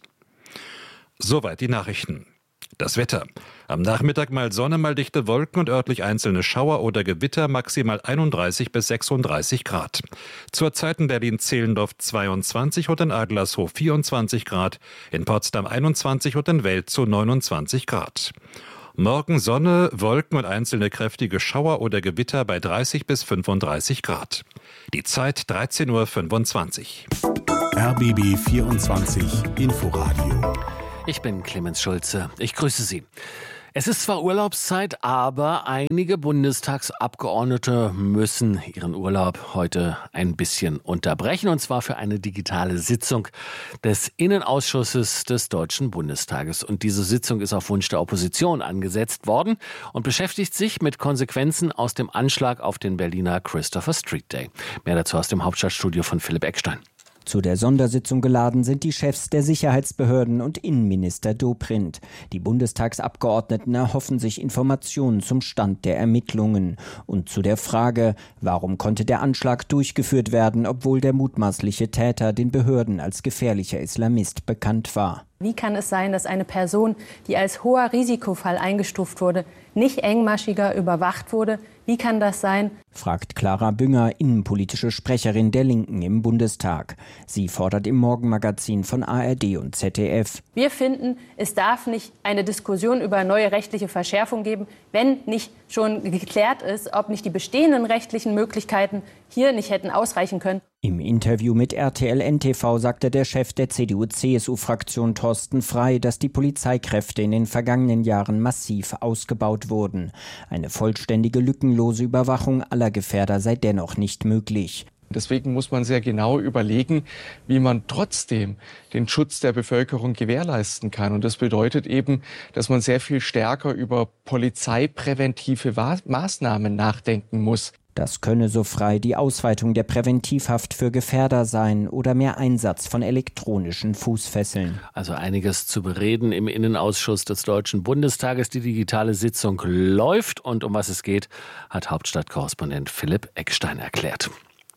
Soweit die Nachrichten. Das Wetter. Am Nachmittag mal Sonne, mal dichte Wolken und örtlich einzelne Schauer oder Gewitter, maximal einunddreißig bis sechsunddreißig Grad. Zurzeit in Berlin-Zehlendorf zweiundzwanzig und in Adlershof vierundzwanzig Grad, in Potsdam einundzwanzig und in Welzow neunundzwanzig Grad. Morgen Sonne, Wolken und einzelne kräftige Schauer oder Gewitter bei dreißig bis fünfunddreißig Grad. Die Zeit dreizehn Uhr fünfundzwanzig. R B B vierundzwanzig Inforadio. Ich bin Clemens Schulze. Ich grüße Sie. Es ist zwar Urlaubszeit, aber einige Bundestagsabgeordnete müssen ihren Urlaub heute ein bisschen unterbrechen, und zwar für eine digitale Sitzung des Innenausschusses des Deutschen Bundestages. Und diese Sitzung ist auf Wunsch der Opposition angesetzt worden und beschäftigt sich mit Konsequenzen aus dem Anschlag auf den Berliner Christopher Street Day. Mehr dazu aus dem Hauptstadtstudio von Philipp Eckstein. Zu der Sondersitzung geladen sind die Chefs der Sicherheitsbehörden und Innenminister Dobrindt. Die Bundestagsabgeordneten erhoffen sich Informationen zum Stand der Ermittlungen und zu der Frage, warum konnte der Anschlag durchgeführt werden, obwohl der mutmaßliche Täter den Behörden als gefährlicher Islamist bekannt war. Wie kann es sein, dass eine Person, die als hoher Risikofall eingestuft wurde, nicht engmaschiger überwacht wurde? Wie kann das sein? Fragt Clara Bünger, innenpolitische Sprecherin der Linken im Bundestag. Sie fordert im Morgenmagazin von A R D und Z D F. Wir finden, es darf nicht eine Diskussion über neue rechtliche Verschärfung geben, wenn nicht schon geklärt ist, ob nicht die bestehenden rechtlichen Möglichkeiten hier nicht hätten ausreichen können. Im Interview mit R T L N T V sagte der Chef der C D U C S U-Fraktion Thorsten Frey, dass die Polizeikräfte in den vergangenen Jahren massiv ausgebaut wurden. Eine vollständige, lückenlose Überwachung aller Gefährder sei dennoch nicht möglich. Deswegen muss man sehr genau überlegen, wie man trotzdem den Schutz der Bevölkerung gewährleisten kann. Und das bedeutet eben, dass man sehr viel stärker über polizeipräventive Maßnahmen nachdenken muss. Das könne, so Frey, die Ausweitung der Präventivhaft für Gefährder sein oder mehr Einsatz von elektronischen Fußfesseln. Also einiges zu bereden im Innenausschuss des Deutschen Bundestages. Die digitale Sitzung läuft und um was es geht, hat Hauptstadtkorrespondent Philipp Eckstein erklärt.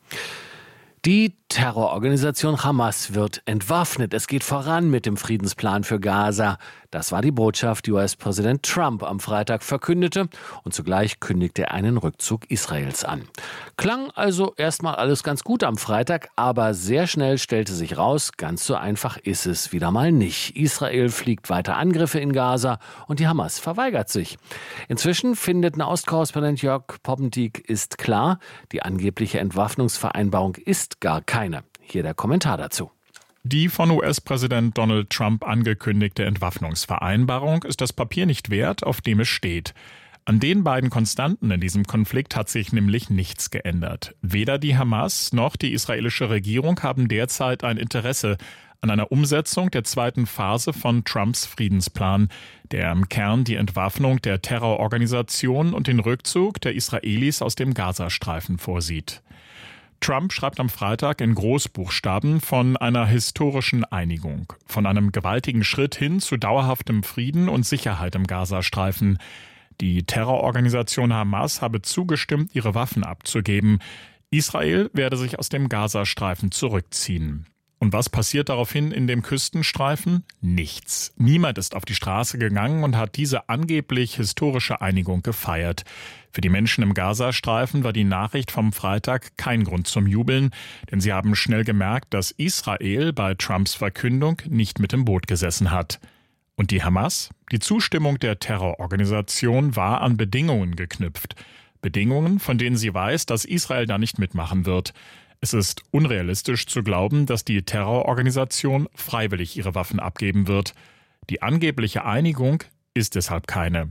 Die Terrororganisation Hamas wird entwaffnet. Es geht voran mit dem Friedensplan für Gaza. Das war die Botschaft, die U S-Präsident Trump am Freitag verkündete. Und zugleich kündigte er einen Rückzug Israels an. Klang also erstmal alles ganz gut am Freitag, aber sehr schnell stellte sich raus, ganz so einfach ist es wieder mal nicht. Israel fliegt weiter Angriffe in Gaza und die Hamas verweigert sich. Inzwischen findet Nahostkorrespondent Jörg Poppendiek ist klar, die angebliche Entwaffnungsvereinbarung ist gar keine. Hier der Kommentar dazu. Die von U S-Präsident Donald Trump angekündigte Entwaffnungsvereinbarung ist das Papier nicht wert, auf dem es steht. An den beiden Konstanten in diesem Konflikt hat sich nämlich nichts geändert. Weder die Hamas noch die israelische Regierung haben derzeit ein Interesse an einer Umsetzung der zweiten Phase von Trumps Friedensplan, der im Kern die Entwaffnung der Terrororganisation und den Rückzug der Israelis aus dem Gazastreifen vorsieht. Trump schreibt am Freitag in Großbuchstaben von einer historischen Einigung, von einem gewaltigen Schritt hin zu dauerhaftem Frieden und Sicherheit im Gazastreifen. Die Terrororganisation Hamas habe zugestimmt, ihre Waffen abzugeben. Israel werde sich aus dem Gazastreifen zurückziehen. Und was passiert daraufhin in dem Küstenstreifen? Nichts. Niemand ist auf die Straße gegangen und hat diese angeblich historische Einigung gefeiert. Für die Menschen im Gazastreifen war die Nachricht vom Freitag kein Grund zum Jubeln, denn sie haben schnell gemerkt, dass Israel bei Trumps Verkündung nicht mit im Boot gesessen hat. Und die Hamas? Die Zustimmung der Terrororganisation war an Bedingungen geknüpft. Bedingungen, von denen sie weiß, dass Israel da nicht mitmachen wird. Es ist unrealistisch zu glauben, dass die Terrororganisation freiwillig ihre Waffen abgeben wird. Die angebliche Einigung ist deshalb keine.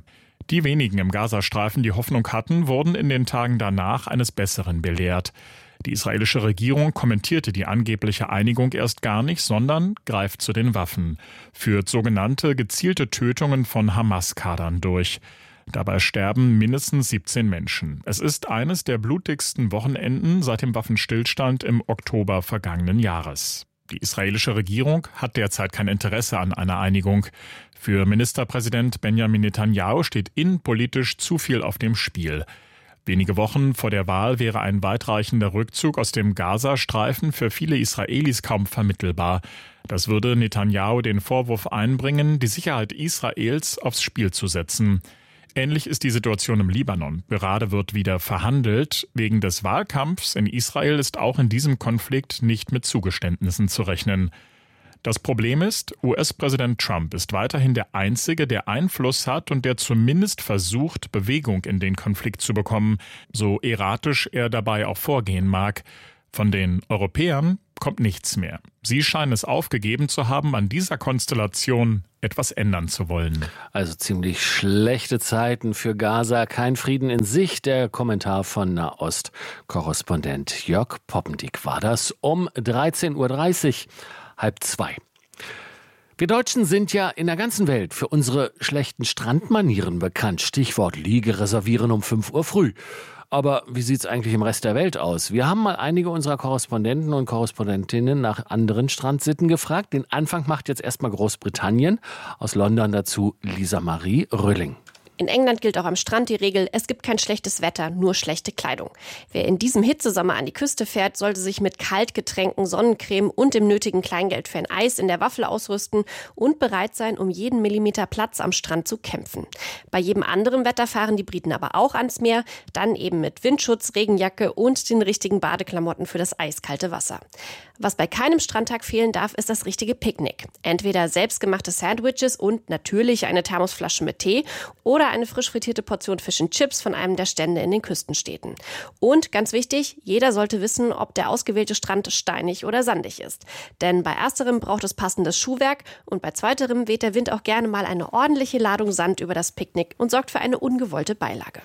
Die wenigen im Gazastreifen, die Hoffnung hatten, wurden in den Tagen danach eines Besseren belehrt. Die israelische Regierung kommentierte die angebliche Einigung erst gar nicht, sondern greift zu den Waffen, führt sogenannte gezielte Tötungen von Hamas-Kadern durch. Dabei sterben mindestens siebzehn Menschen. Es ist eines der blutigsten Wochenenden seit dem Waffenstillstand im Oktober vergangenen Jahres. Die israelische Regierung hat derzeit kein Interesse an einer Einigung. Für Ministerpräsident Benjamin Netanyahu steht innenpolitisch zu viel auf dem Spiel. Wenige Wochen vor der Wahl wäre ein weitreichender Rückzug aus dem Gazastreifen für viele Israelis kaum vermittelbar. Das würde Netanyahu den Vorwurf einbringen, die Sicherheit Israels aufs Spiel zu setzen. Ähnlich ist die Situation im Libanon. Gerade wird wieder verhandelt. Wegen des Wahlkampfs in Israel ist auch in diesem Konflikt nicht mit Zugeständnissen zu rechnen. Das Problem ist, U S-Präsident Trump ist weiterhin der Einzige, der Einfluss hat und der zumindest versucht, Bewegung in den Konflikt zu bekommen, so erratisch er dabei auch vorgehen mag. Von den Europäern kommt nichts mehr. Sie scheinen es aufgegeben zu haben, an dieser Konstellation etwas ändern zu wollen. Also ziemlich schlechte Zeiten für Gaza, kein Frieden in Sicht. Der Kommentar von Nahost-Korrespondent Jörg Poppendick war das um dreizehn Uhr dreißig. Halb zwei. Wir Deutschen sind ja in der ganzen Welt für unsere schlechten Strandmanieren bekannt. Stichwort Liege reservieren um fünf Uhr früh. Aber wie sieht's eigentlich im Rest der Welt aus? Wir haben mal einige unserer Korrespondenten und Korrespondentinnen nach anderen Strandsitten gefragt. Den Anfang macht jetzt erstmal Großbritannien. Aus London dazu Lisa Marie Rölling. In England gilt auch am Strand die Regel, es gibt kein schlechtes Wetter, nur schlechte Kleidung. Wer in diesem Hitzesommer an die Küste fährt, sollte sich mit Kaltgetränken, Sonnencreme und dem nötigen Kleingeld für ein Eis in der Waffel ausrüsten und bereit sein, um jeden Millimeter Platz am Strand zu kämpfen. Bei jedem anderen Wetter fahren die Briten aber auch ans Meer, dann eben mit Windschutz, Regenjacke und den richtigen Badeklamotten für das eiskalte Wasser. Was bei keinem Strandtag fehlen darf, ist das richtige Picknick. Entweder selbstgemachte Sandwiches und natürlich eine Thermosflasche mit Tee oder eine frisch frittierte Portion Fish and Chips von einem der Stände in den Küstenstädten. Und ganz wichtig, jeder sollte wissen, ob der ausgewählte Strand steinig oder sandig ist. Denn bei ersterem braucht es passendes Schuhwerk und bei zweiterem weht der Wind auch gerne mal eine ordentliche Ladung Sand über das Picknick und sorgt für eine ungewollte Beilage.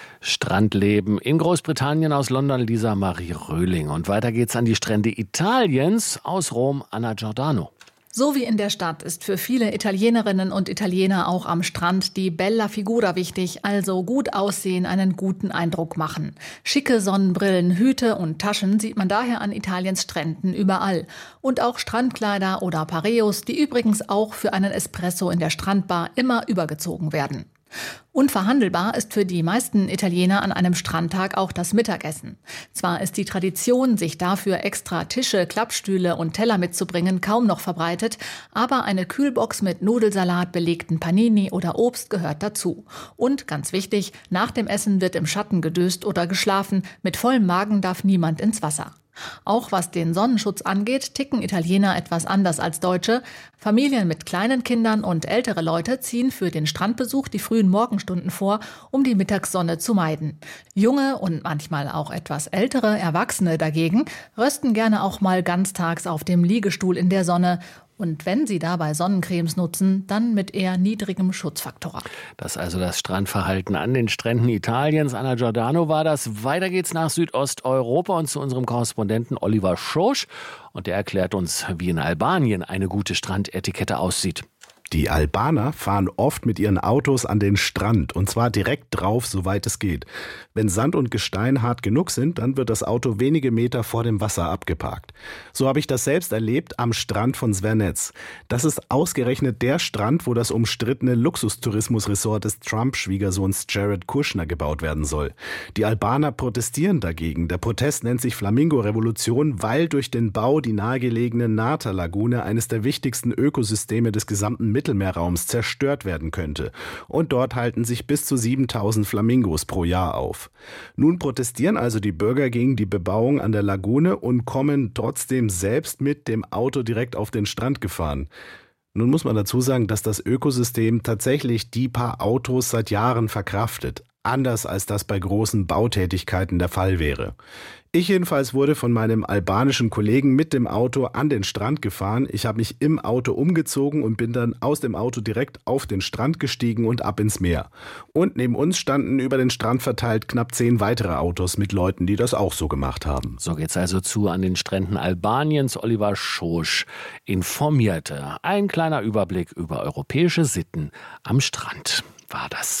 Strandleben in Großbritannien, aus London Lisa Marie Röhling. Und weiter geht's an die Strände Italiens, aus Rom Anna Giordano. So wie in der Stadt ist für viele Italienerinnen und Italiener auch am Strand die Bella Figura wichtig, also gut aussehen, einen guten Eindruck machen. Schicke Sonnenbrillen, Hüte und Taschen sieht man daher an Italiens Stränden überall. Und auch Strandkleider oder Pareos, die übrigens auch für einen Espresso in der Strandbar immer übergezogen werden. Unverhandelbar ist für die meisten Italiener an einem Strandtag auch das Mittagessen. Zwar ist die Tradition, sich dafür extra Tische, Klappstühle und Teller mitzubringen, kaum noch verbreitet, aber eine Kühlbox mit Nudelsalat, belegten Panini oder Obst gehört dazu. Und ganz wichtig, nach dem Essen wird im Schatten gedöst oder geschlafen, mit vollem Magen darf niemand ins Wasser. Auch was den Sonnenschutz angeht, ticken Italiener etwas anders als Deutsche. Familien mit kleinen Kindern und ältere Leute ziehen für den Strandbesuch die frühen Morgenstunden vor, um die Mittagssonne zu meiden. Junge und manchmal auch etwas ältere Erwachsene dagegen rösten gerne auch mal ganztags auf dem Liegestuhl in der Sonne. Und wenn sie dabei Sonnencremes nutzen, dann mit eher niedrigem Schutzfaktor. Das ist also das Strandverhalten an den Stränden Italiens. Anna Giordano war das. Weiter geht's nach Südosteuropa und zu unserem Korrespondenten Oliver Schosch. Und der erklärt uns, wie in Albanien eine gute Strandetikette aussieht. Die Albaner fahren oft mit ihren Autos an den Strand und zwar direkt drauf, soweit es geht. Wenn Sand und Gestein hart genug sind, dann wird das Auto wenige Meter vor dem Wasser abgeparkt. So habe ich das selbst erlebt am Strand von Zvernetz. Das ist ausgerechnet der Strand, wo das umstrittene Luxustourismusresort des Trump-Schwiegersohns Jared Kushner gebaut werden soll. Die Albaner protestieren dagegen. Der Protest nennt sich Flamingo-Revolution, weil durch den Bau die nahegelegene Nata-Lagune, eines der wichtigsten Ökosysteme des gesamten Mittelmeerraums, zerstört werden könnte. Und dort halten sich bis zu siebentausend Flamingos pro Jahr auf. Nun protestieren also die Bürger gegen die Bebauung an der Lagune und kommen trotzdem selbst mit dem Auto direkt auf den Strand gefahren. Nun muss man dazu sagen, dass das Ökosystem tatsächlich die paar Autos seit Jahren verkraftet. anders als das bei großen Bautätigkeiten der Fall wäre. Ich jedenfalls wurde von meinem albanischen Kollegen mit dem Auto an den Strand gefahren. Ich habe mich im Auto umgezogen und bin dann aus dem Auto direkt auf den Strand gestiegen und ab ins Meer. Und neben uns standen über den Strand verteilt knapp zehn weitere Autos mit Leuten, die das auch so gemacht haben. So geht's also zu an den Stränden Albaniens. Oliver Schosch informierte. Ein kleiner Überblick über europäische Sitten am Strand war das.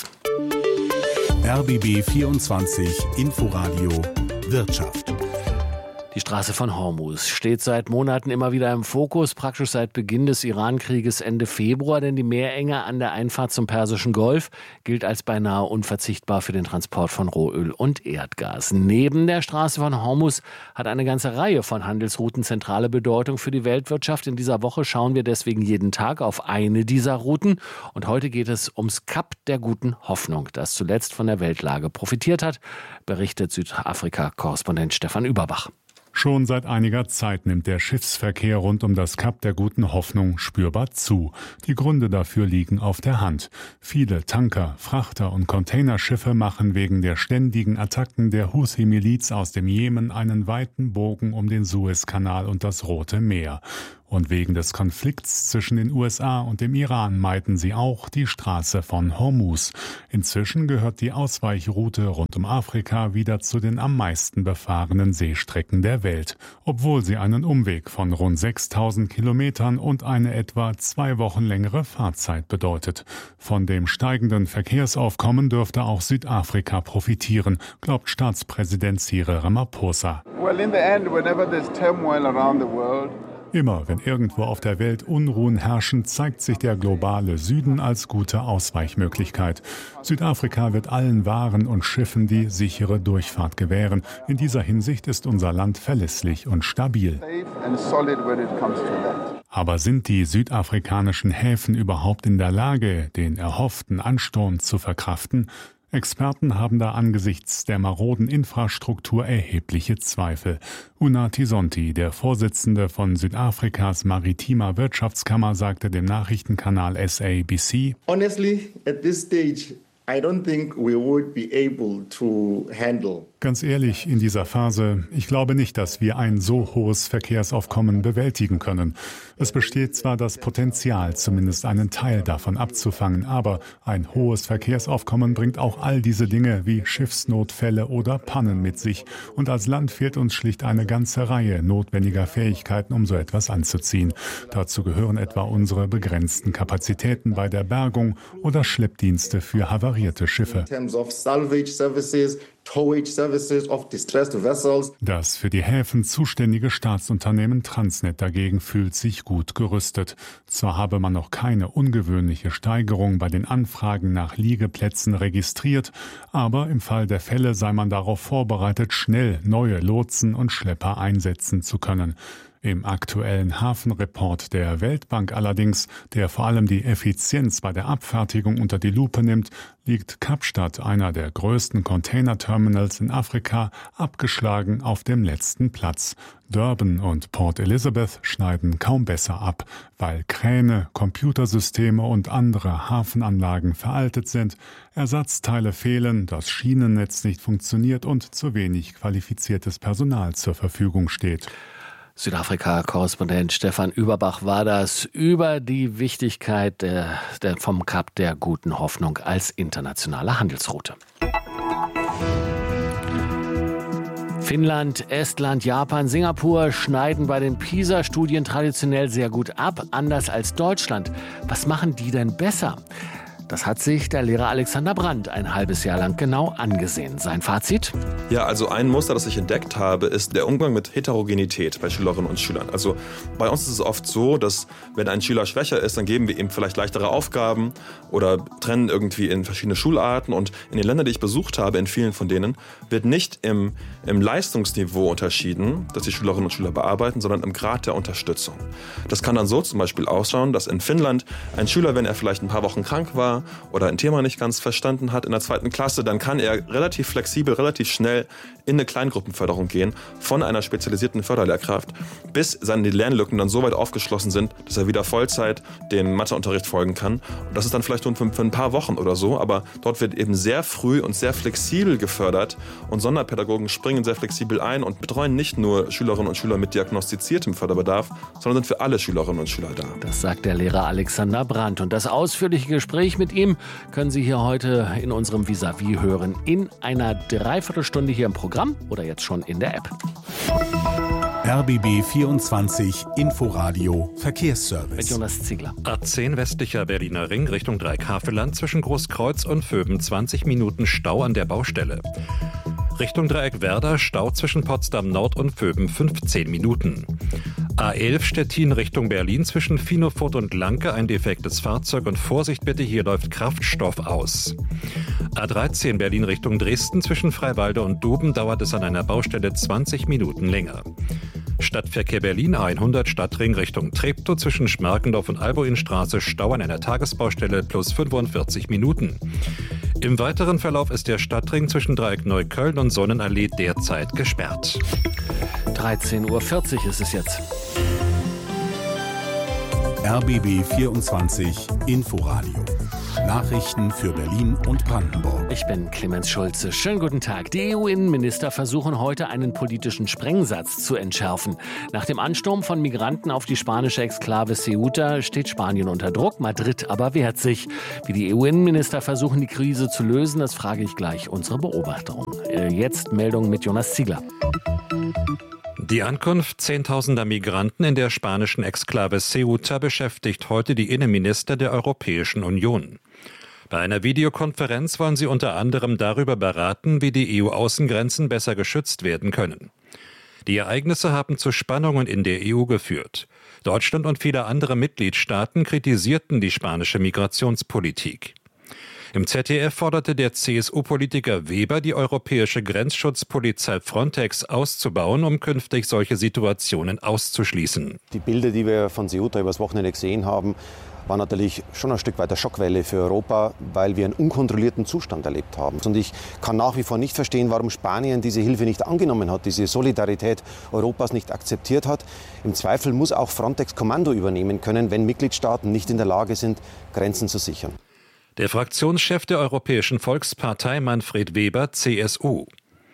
R B B vierundzwanzig Inforadio Wirtschaft. Die Straße von Hormuz steht seit Monaten immer wieder im Fokus, praktisch seit Beginn des Iran-Krieges Ende Februar, denn die Meerenge an der Einfahrt zum Persischen Golf gilt als beinahe unverzichtbar für den Transport von Rohöl und Erdgas. Neben der Straße von Hormuz hat eine ganze Reihe von Handelsrouten zentrale Bedeutung für die Weltwirtschaft. In dieser Woche schauen wir deswegen jeden Tag auf eine dieser Routen. Und heute geht es ums Kap der guten Hoffnung, das zuletzt von der Weltlage profitiert hat, berichtet Südafrika-Korrespondent Stefan Überbach. Schon seit einiger Zeit nimmt der Schiffsverkehr rund um das Kap der guten Hoffnung spürbar zu. Die Gründe dafür liegen auf der Hand. Viele Tanker, Frachter und Containerschiffe machen wegen der ständigen Attacken der Houthi-Miliz aus dem Jemen einen weiten Bogen um den Suezkanal und das Rote Meer. Und wegen des Konflikts zwischen den U S A und dem Iran meiden sie auch die Straße von Hormuz. Inzwischen gehört die Ausweichroute rund um Afrika wieder zu den am meisten befahrenen Seestrecken der Welt, obwohl sie einen Umweg von rund sechstausend Kilometern und eine etwa zwei Wochen längere Fahrzeit bedeutet. Von dem steigenden Verkehrsaufkommen dürfte auch Südafrika profitieren, glaubt Staatspräsident Cyril Ramaphosa. Well, in the end, whenever there's turmoil around the world, Immer, wenn irgendwo auf der Welt Unruhen herrschen, zeigt sich der globale Süden als gute Ausweichmöglichkeit. Südafrika wird allen Waren und Schiffen die sichere Durchfahrt gewähren. In dieser Hinsicht ist unser Land verlässlich und stabil. Aber sind die südafrikanischen Häfen überhaupt in der Lage, den erhofften Ansturm zu verkraften? Experten haben da angesichts der maroden Infrastruktur erhebliche Zweifel. Una Tisonti, der Vorsitzende von Südafrikas maritimer Wirtschaftskammer, sagte dem Nachrichtenkanal S A B C: Honestly, at this stage, I don't think we would be able to handle. Ganz ehrlich, in dieser Phase, ich glaube nicht, dass wir ein so hohes Verkehrsaufkommen bewältigen können. Es besteht zwar das Potenzial, zumindest einen Teil davon abzufangen, aber ein hohes Verkehrsaufkommen bringt auch all diese Dinge wie Schiffsnotfälle oder Pannen mit sich. Und als Land fehlt uns schlicht eine ganze Reihe notwendiger Fähigkeiten, um so etwas anzuziehen. Dazu gehören etwa unsere begrenzten Kapazitäten bei der Bergung oder Schleppdienste für havarierte Schiffe. Das für die Häfen zuständige Staatsunternehmen Transnet dagegen fühlt sich gut gerüstet. Zwar habe man noch keine ungewöhnliche Steigerung bei den Anfragen nach Liegeplätzen registriert, aber im Fall der Fälle sei man darauf vorbereitet, schnell neue Lotsen und Schlepper einsetzen zu können. Im aktuellen Hafenreport der Weltbank allerdings, der vor allem die Effizienz bei der Abfertigung unter die Lupe nimmt, liegt Kapstadt, einer der größten Containerterminals in Afrika, abgeschlagen auf dem letzten Platz. Durban und Port Elizabeth schneiden kaum besser ab, weil Kräne, Computersysteme und andere Hafenanlagen veraltet sind, Ersatzteile fehlen, das Schienennetz nicht funktioniert und zu wenig qualifiziertes Personal zur Verfügung steht. Südafrika-Korrespondent Stefan Überbach war das über die Wichtigkeit der, der vom Kap der guten Hoffnung als internationale Handelsroute. Finnland, Estland, Japan, Singapur schneiden bei den PISA-Studien traditionell sehr gut ab, anders als Deutschland. Was machen die denn besser? Das hat sich der Lehrer Alexander Brandt ein halbes Jahr lang genau angesehen. Sein Fazit? Ja, also ein Muster, das ich entdeckt habe, ist der Umgang mit Heterogenität bei Schülerinnen und Schülern. Also bei uns ist es oft so, dass wenn ein Schüler schwächer ist, dann geben wir ihm vielleicht leichtere Aufgaben oder trennen irgendwie in verschiedene Schularten. Und in den Ländern, die ich besucht habe, in vielen von denen, wird nicht im, im Leistungsniveau unterschieden, das die Schülerinnen und Schüler bearbeiten, sondern im Grad der Unterstützung. Das kann dann so zum Beispiel ausschauen, dass in Finnland ein Schüler, wenn er vielleicht ein paar Wochen krank war, oder ein Thema nicht ganz verstanden hat in der zweiten Klasse, dann kann er relativ flexibel, relativ schnell in eine Kleingruppenförderung gehen, von einer spezialisierten Förderlehrkraft, bis seine Lernlücken dann so weit aufgeschlossen sind, dass er wieder Vollzeit dem Matheunterricht folgen kann. Und das ist dann vielleicht nur für, für ein paar Wochen oder so, aber dort wird eben sehr früh und sehr flexibel gefördert und Sonderpädagogen springen sehr flexibel ein und betreuen nicht nur Schülerinnen und Schüler mit diagnostiziertem Förderbedarf, sondern sind für alle Schülerinnen und Schüler da. Das sagt der Lehrer Alexander Brandt. Und das ausführliche Gespräch mit ihm können Sie hier heute in unserem Vis-à-vis hören. In einer Dreiviertelstunde hier im Programm oder jetzt schon in der App. R B B vierundzwanzig Inforadio Verkehrsservice. Mit Jonas Ziegler. A zehn westlicher Berliner Ring Richtung Dreieck-Havelland zwischen Großkreuz und Vöben zwanzig Minuten Stau an der Baustelle. Richtung Dreieck-Werder Stau zwischen Potsdam Nord und Vöben fünfzehn Minuten. A elf Stettin Richtung Berlin zwischen Finofurt und Lanke ein defektes Fahrzeug und Vorsicht bitte, hier läuft Kraftstoff aus. A dreizehn Berlin Richtung Dresden zwischen Freiwalde und Duben dauert es an einer Baustelle zwanzig Minuten länger. Stadtverkehr Berlin A hundert Stadtring Richtung Treptow zwischen Schmarkendorf und Alboinstraße Stau an einer Tagesbaustelle plus fünfundvierzig Minuten. Im weiteren Verlauf ist der Stadtring zwischen Dreieck Neukölln und Sonnenallee derzeit gesperrt. dreizehn Uhr vierzig ist es jetzt. R B B vierundzwanzig Inforadio. Nachrichten für Berlin und Brandenburg. Ich bin Clemens Schulze. Schönen guten Tag. Die E U-Innenminister versuchen heute einen politischen Sprengsatz zu entschärfen. Nach dem Ansturm von Migranten auf die spanische Exklave Ceuta steht Spanien unter Druck. Madrid aber wehrt sich. Wie die E U-Innenminister versuchen, die Krise zu lösen, das frage ich gleich unsere Beobachtung. Jetzt Meldung mit Jonas Ziegler. Die Ankunft zehntausender Migranten in der spanischen Exklave Ceuta beschäftigt heute die Innenminister der Europäischen Union. Bei einer Videokonferenz wollen sie unter anderem darüber beraten, wie die E U-Außengrenzen besser geschützt werden können. Die Ereignisse haben zu Spannungen in der E U geführt. Deutschland und viele andere Mitgliedstaaten kritisierten die spanische Migrationspolitik. Im Z D F forderte der C S U-Politiker Weber, die europäische Grenzschutzpolizei Frontex auszubauen, um künftig solche Situationen auszuschließen. Die Bilder, die wir von Ceuta übers Wochenende gesehen haben, war natürlich schon ein Stück weit eine Schockwelle für Europa, weil wir einen unkontrollierten Zustand erlebt haben. Und ich kann nach wie vor nicht verstehen, warum Spanien diese Hilfe nicht angenommen hat, diese Solidarität Europas nicht akzeptiert hat. Im Zweifel muss auch Frontex Kommando übernehmen können, wenn Mitgliedstaaten nicht in der Lage sind, Grenzen zu sichern. Der Fraktionschef der Europäischen Volkspartei Manfred Weber, C S U.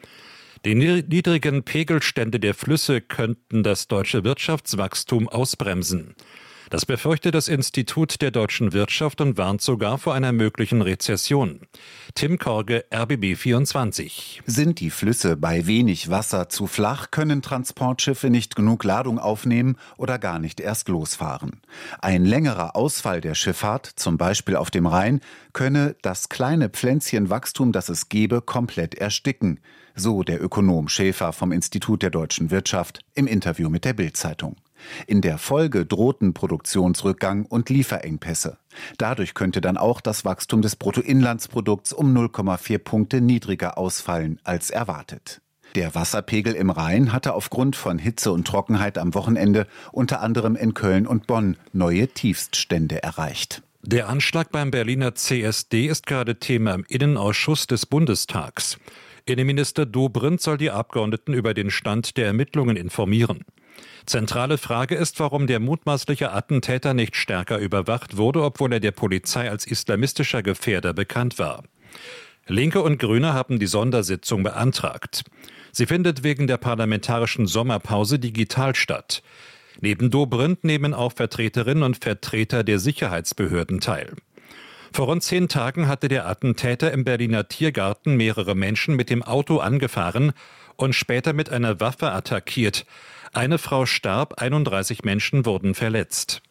Die niedrigen Pegelstände der Flüsse könnten das deutsche Wirtschaftswachstum ausbremsen. Das befürchtet das Institut der deutschen Wirtschaft und warnt sogar vor einer möglichen Rezession. Tim Korge, R B B vierundzwanzig. Sind die Flüsse bei wenig Wasser zu flach, können Transportschiffe nicht genug Ladung aufnehmen oder gar nicht erst losfahren. Ein längerer Ausfall der Schifffahrt, zum Beispiel auf dem Rhein, könne das kleine Pflänzchen Wachstum, das es gebe, komplett ersticken. So der Ökonom Schäfer vom Institut der deutschen Wirtschaft im Interview mit der Bild-Zeitung. In der Folge drohten Produktionsrückgang und Lieferengpässe. Dadurch könnte dann auch das Wachstum des Bruttoinlandsprodukts um null Komma vier Punkte niedriger ausfallen als erwartet. Der Wasserpegel im Rhein hatte aufgrund von Hitze und Trockenheit am Wochenende unter anderem in Köln und Bonn neue Tiefststände erreicht. Der Anschlag beim Berliner C S D ist gerade Thema im Innenausschuss des Bundestags. Innenminister Dobrindt soll die Abgeordneten über den Stand der Ermittlungen informieren. Zentrale Frage ist, warum der mutmaßliche Attentäter nicht stärker überwacht wurde, obwohl er der Polizei als islamistischer Gefährder bekannt war. Linke und Grüne haben die Sondersitzung beantragt. Sie findet wegen der parlamentarischen Sommerpause digital statt. Neben Dobrindt nehmen auch Vertreterinnen und Vertreter der Sicherheitsbehörden teil. Vor rund zehn Tagen hatte der Attentäter im Berliner Tiergarten mehrere Menschen mit dem Auto angefahren und später mit einer Waffe attackiert. Eine Frau starb, einunddreißig Menschen wurden verletzt.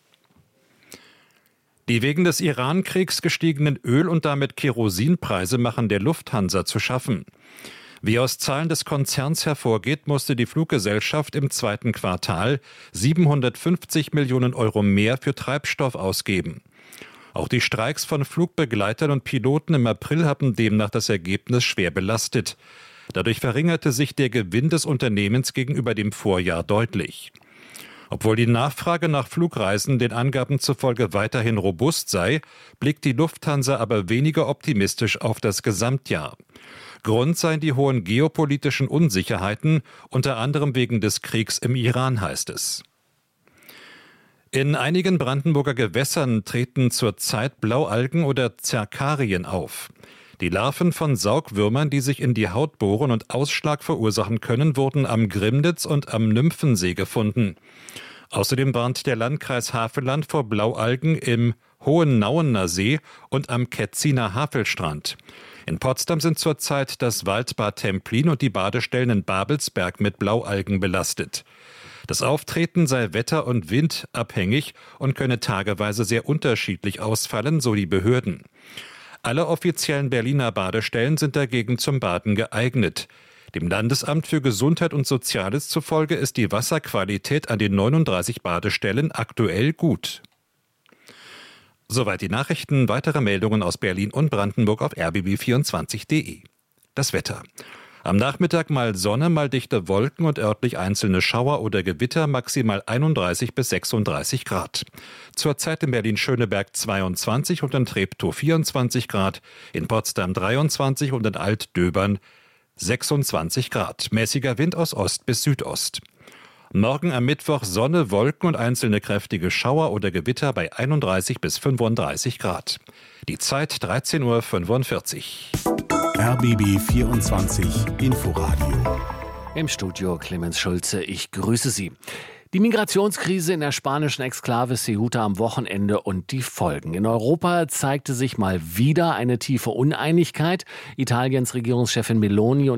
Die wegen des Iran-Kriegs gestiegenen Öl- und damit Kerosinpreise machen der Lufthansa zu schaffen. Wie aus Zahlen des Konzerns hervorgeht, musste die Fluggesellschaft im zweiten Quartal siebenhundertfünfzig Millionen Euro mehr für Treibstoff ausgeben. Auch die Streiks von Flugbegleitern und Piloten im April haben demnach das Ergebnis schwer belastet. Dadurch verringerte sich der Gewinn des Unternehmens gegenüber dem Vorjahr deutlich. Obwohl die Nachfrage nach Flugreisen den Angaben zufolge weiterhin robust sei, blickt die Lufthansa aber weniger optimistisch auf das Gesamtjahr. Grund seien die hohen geopolitischen Unsicherheiten, unter anderem wegen des Kriegs im Iran, heißt es. In einigen Brandenburger Gewässern treten zurzeit Blaualgen oder Zerkarien auf. Die Larven von Saugwürmern, die sich in die Haut bohren und Ausschlag verursachen können, wurden am Grimnitz und am Nymphensee gefunden. Außerdem warnt der Landkreis Havelland vor Blaualgen im Hohennauener See und am Ketziner Havelstrand. In Potsdam sind zurzeit das Waldbad Templin und die Badestellen in Babelsberg mit Blaualgen belastet. Das Auftreten sei wetter- und windabhängig und könne tageweise sehr unterschiedlich ausfallen, so die Behörden. Alle offiziellen Berliner Badestellen sind dagegen zum Baden geeignet. Dem Landesamt für Gesundheit und Soziales zufolge ist die Wasserqualität an den neununddreißig Badestellen aktuell gut. Soweit die Nachrichten. Weitere Meldungen aus Berlin und Brandenburg auf r b b vierundzwanzig punkt d e. Das Wetter. Am Nachmittag mal Sonne, mal dichte Wolken und örtlich einzelne Schauer oder Gewitter, maximal einunddreißig bis sechsunddreißig Grad. Zurzeit in Berlin-Schöneberg zweiundzwanzig und in Treptow vierundzwanzig Grad, in Potsdam dreiundzwanzig und in Altdöbern sechsundzwanzig Grad. Mäßiger Wind aus Ost bis Südost. Morgen am Mittwoch Sonne, Wolken und einzelne kräftige Schauer oder Gewitter bei einunddreißig bis fünfunddreißig Grad. Die Zeit dreizehn Uhr fünfundvierzig. R B B vierundzwanzig Inforadio. Im Studio Clemens Schulze, ich grüße Sie. Die Migrationskrise in der spanischen Exklave Ceuta am Wochenende und die Folgen. In Europa zeigte sich mal wieder eine tiefe Uneinigkeit. Italiens Regierungschefin Meloni und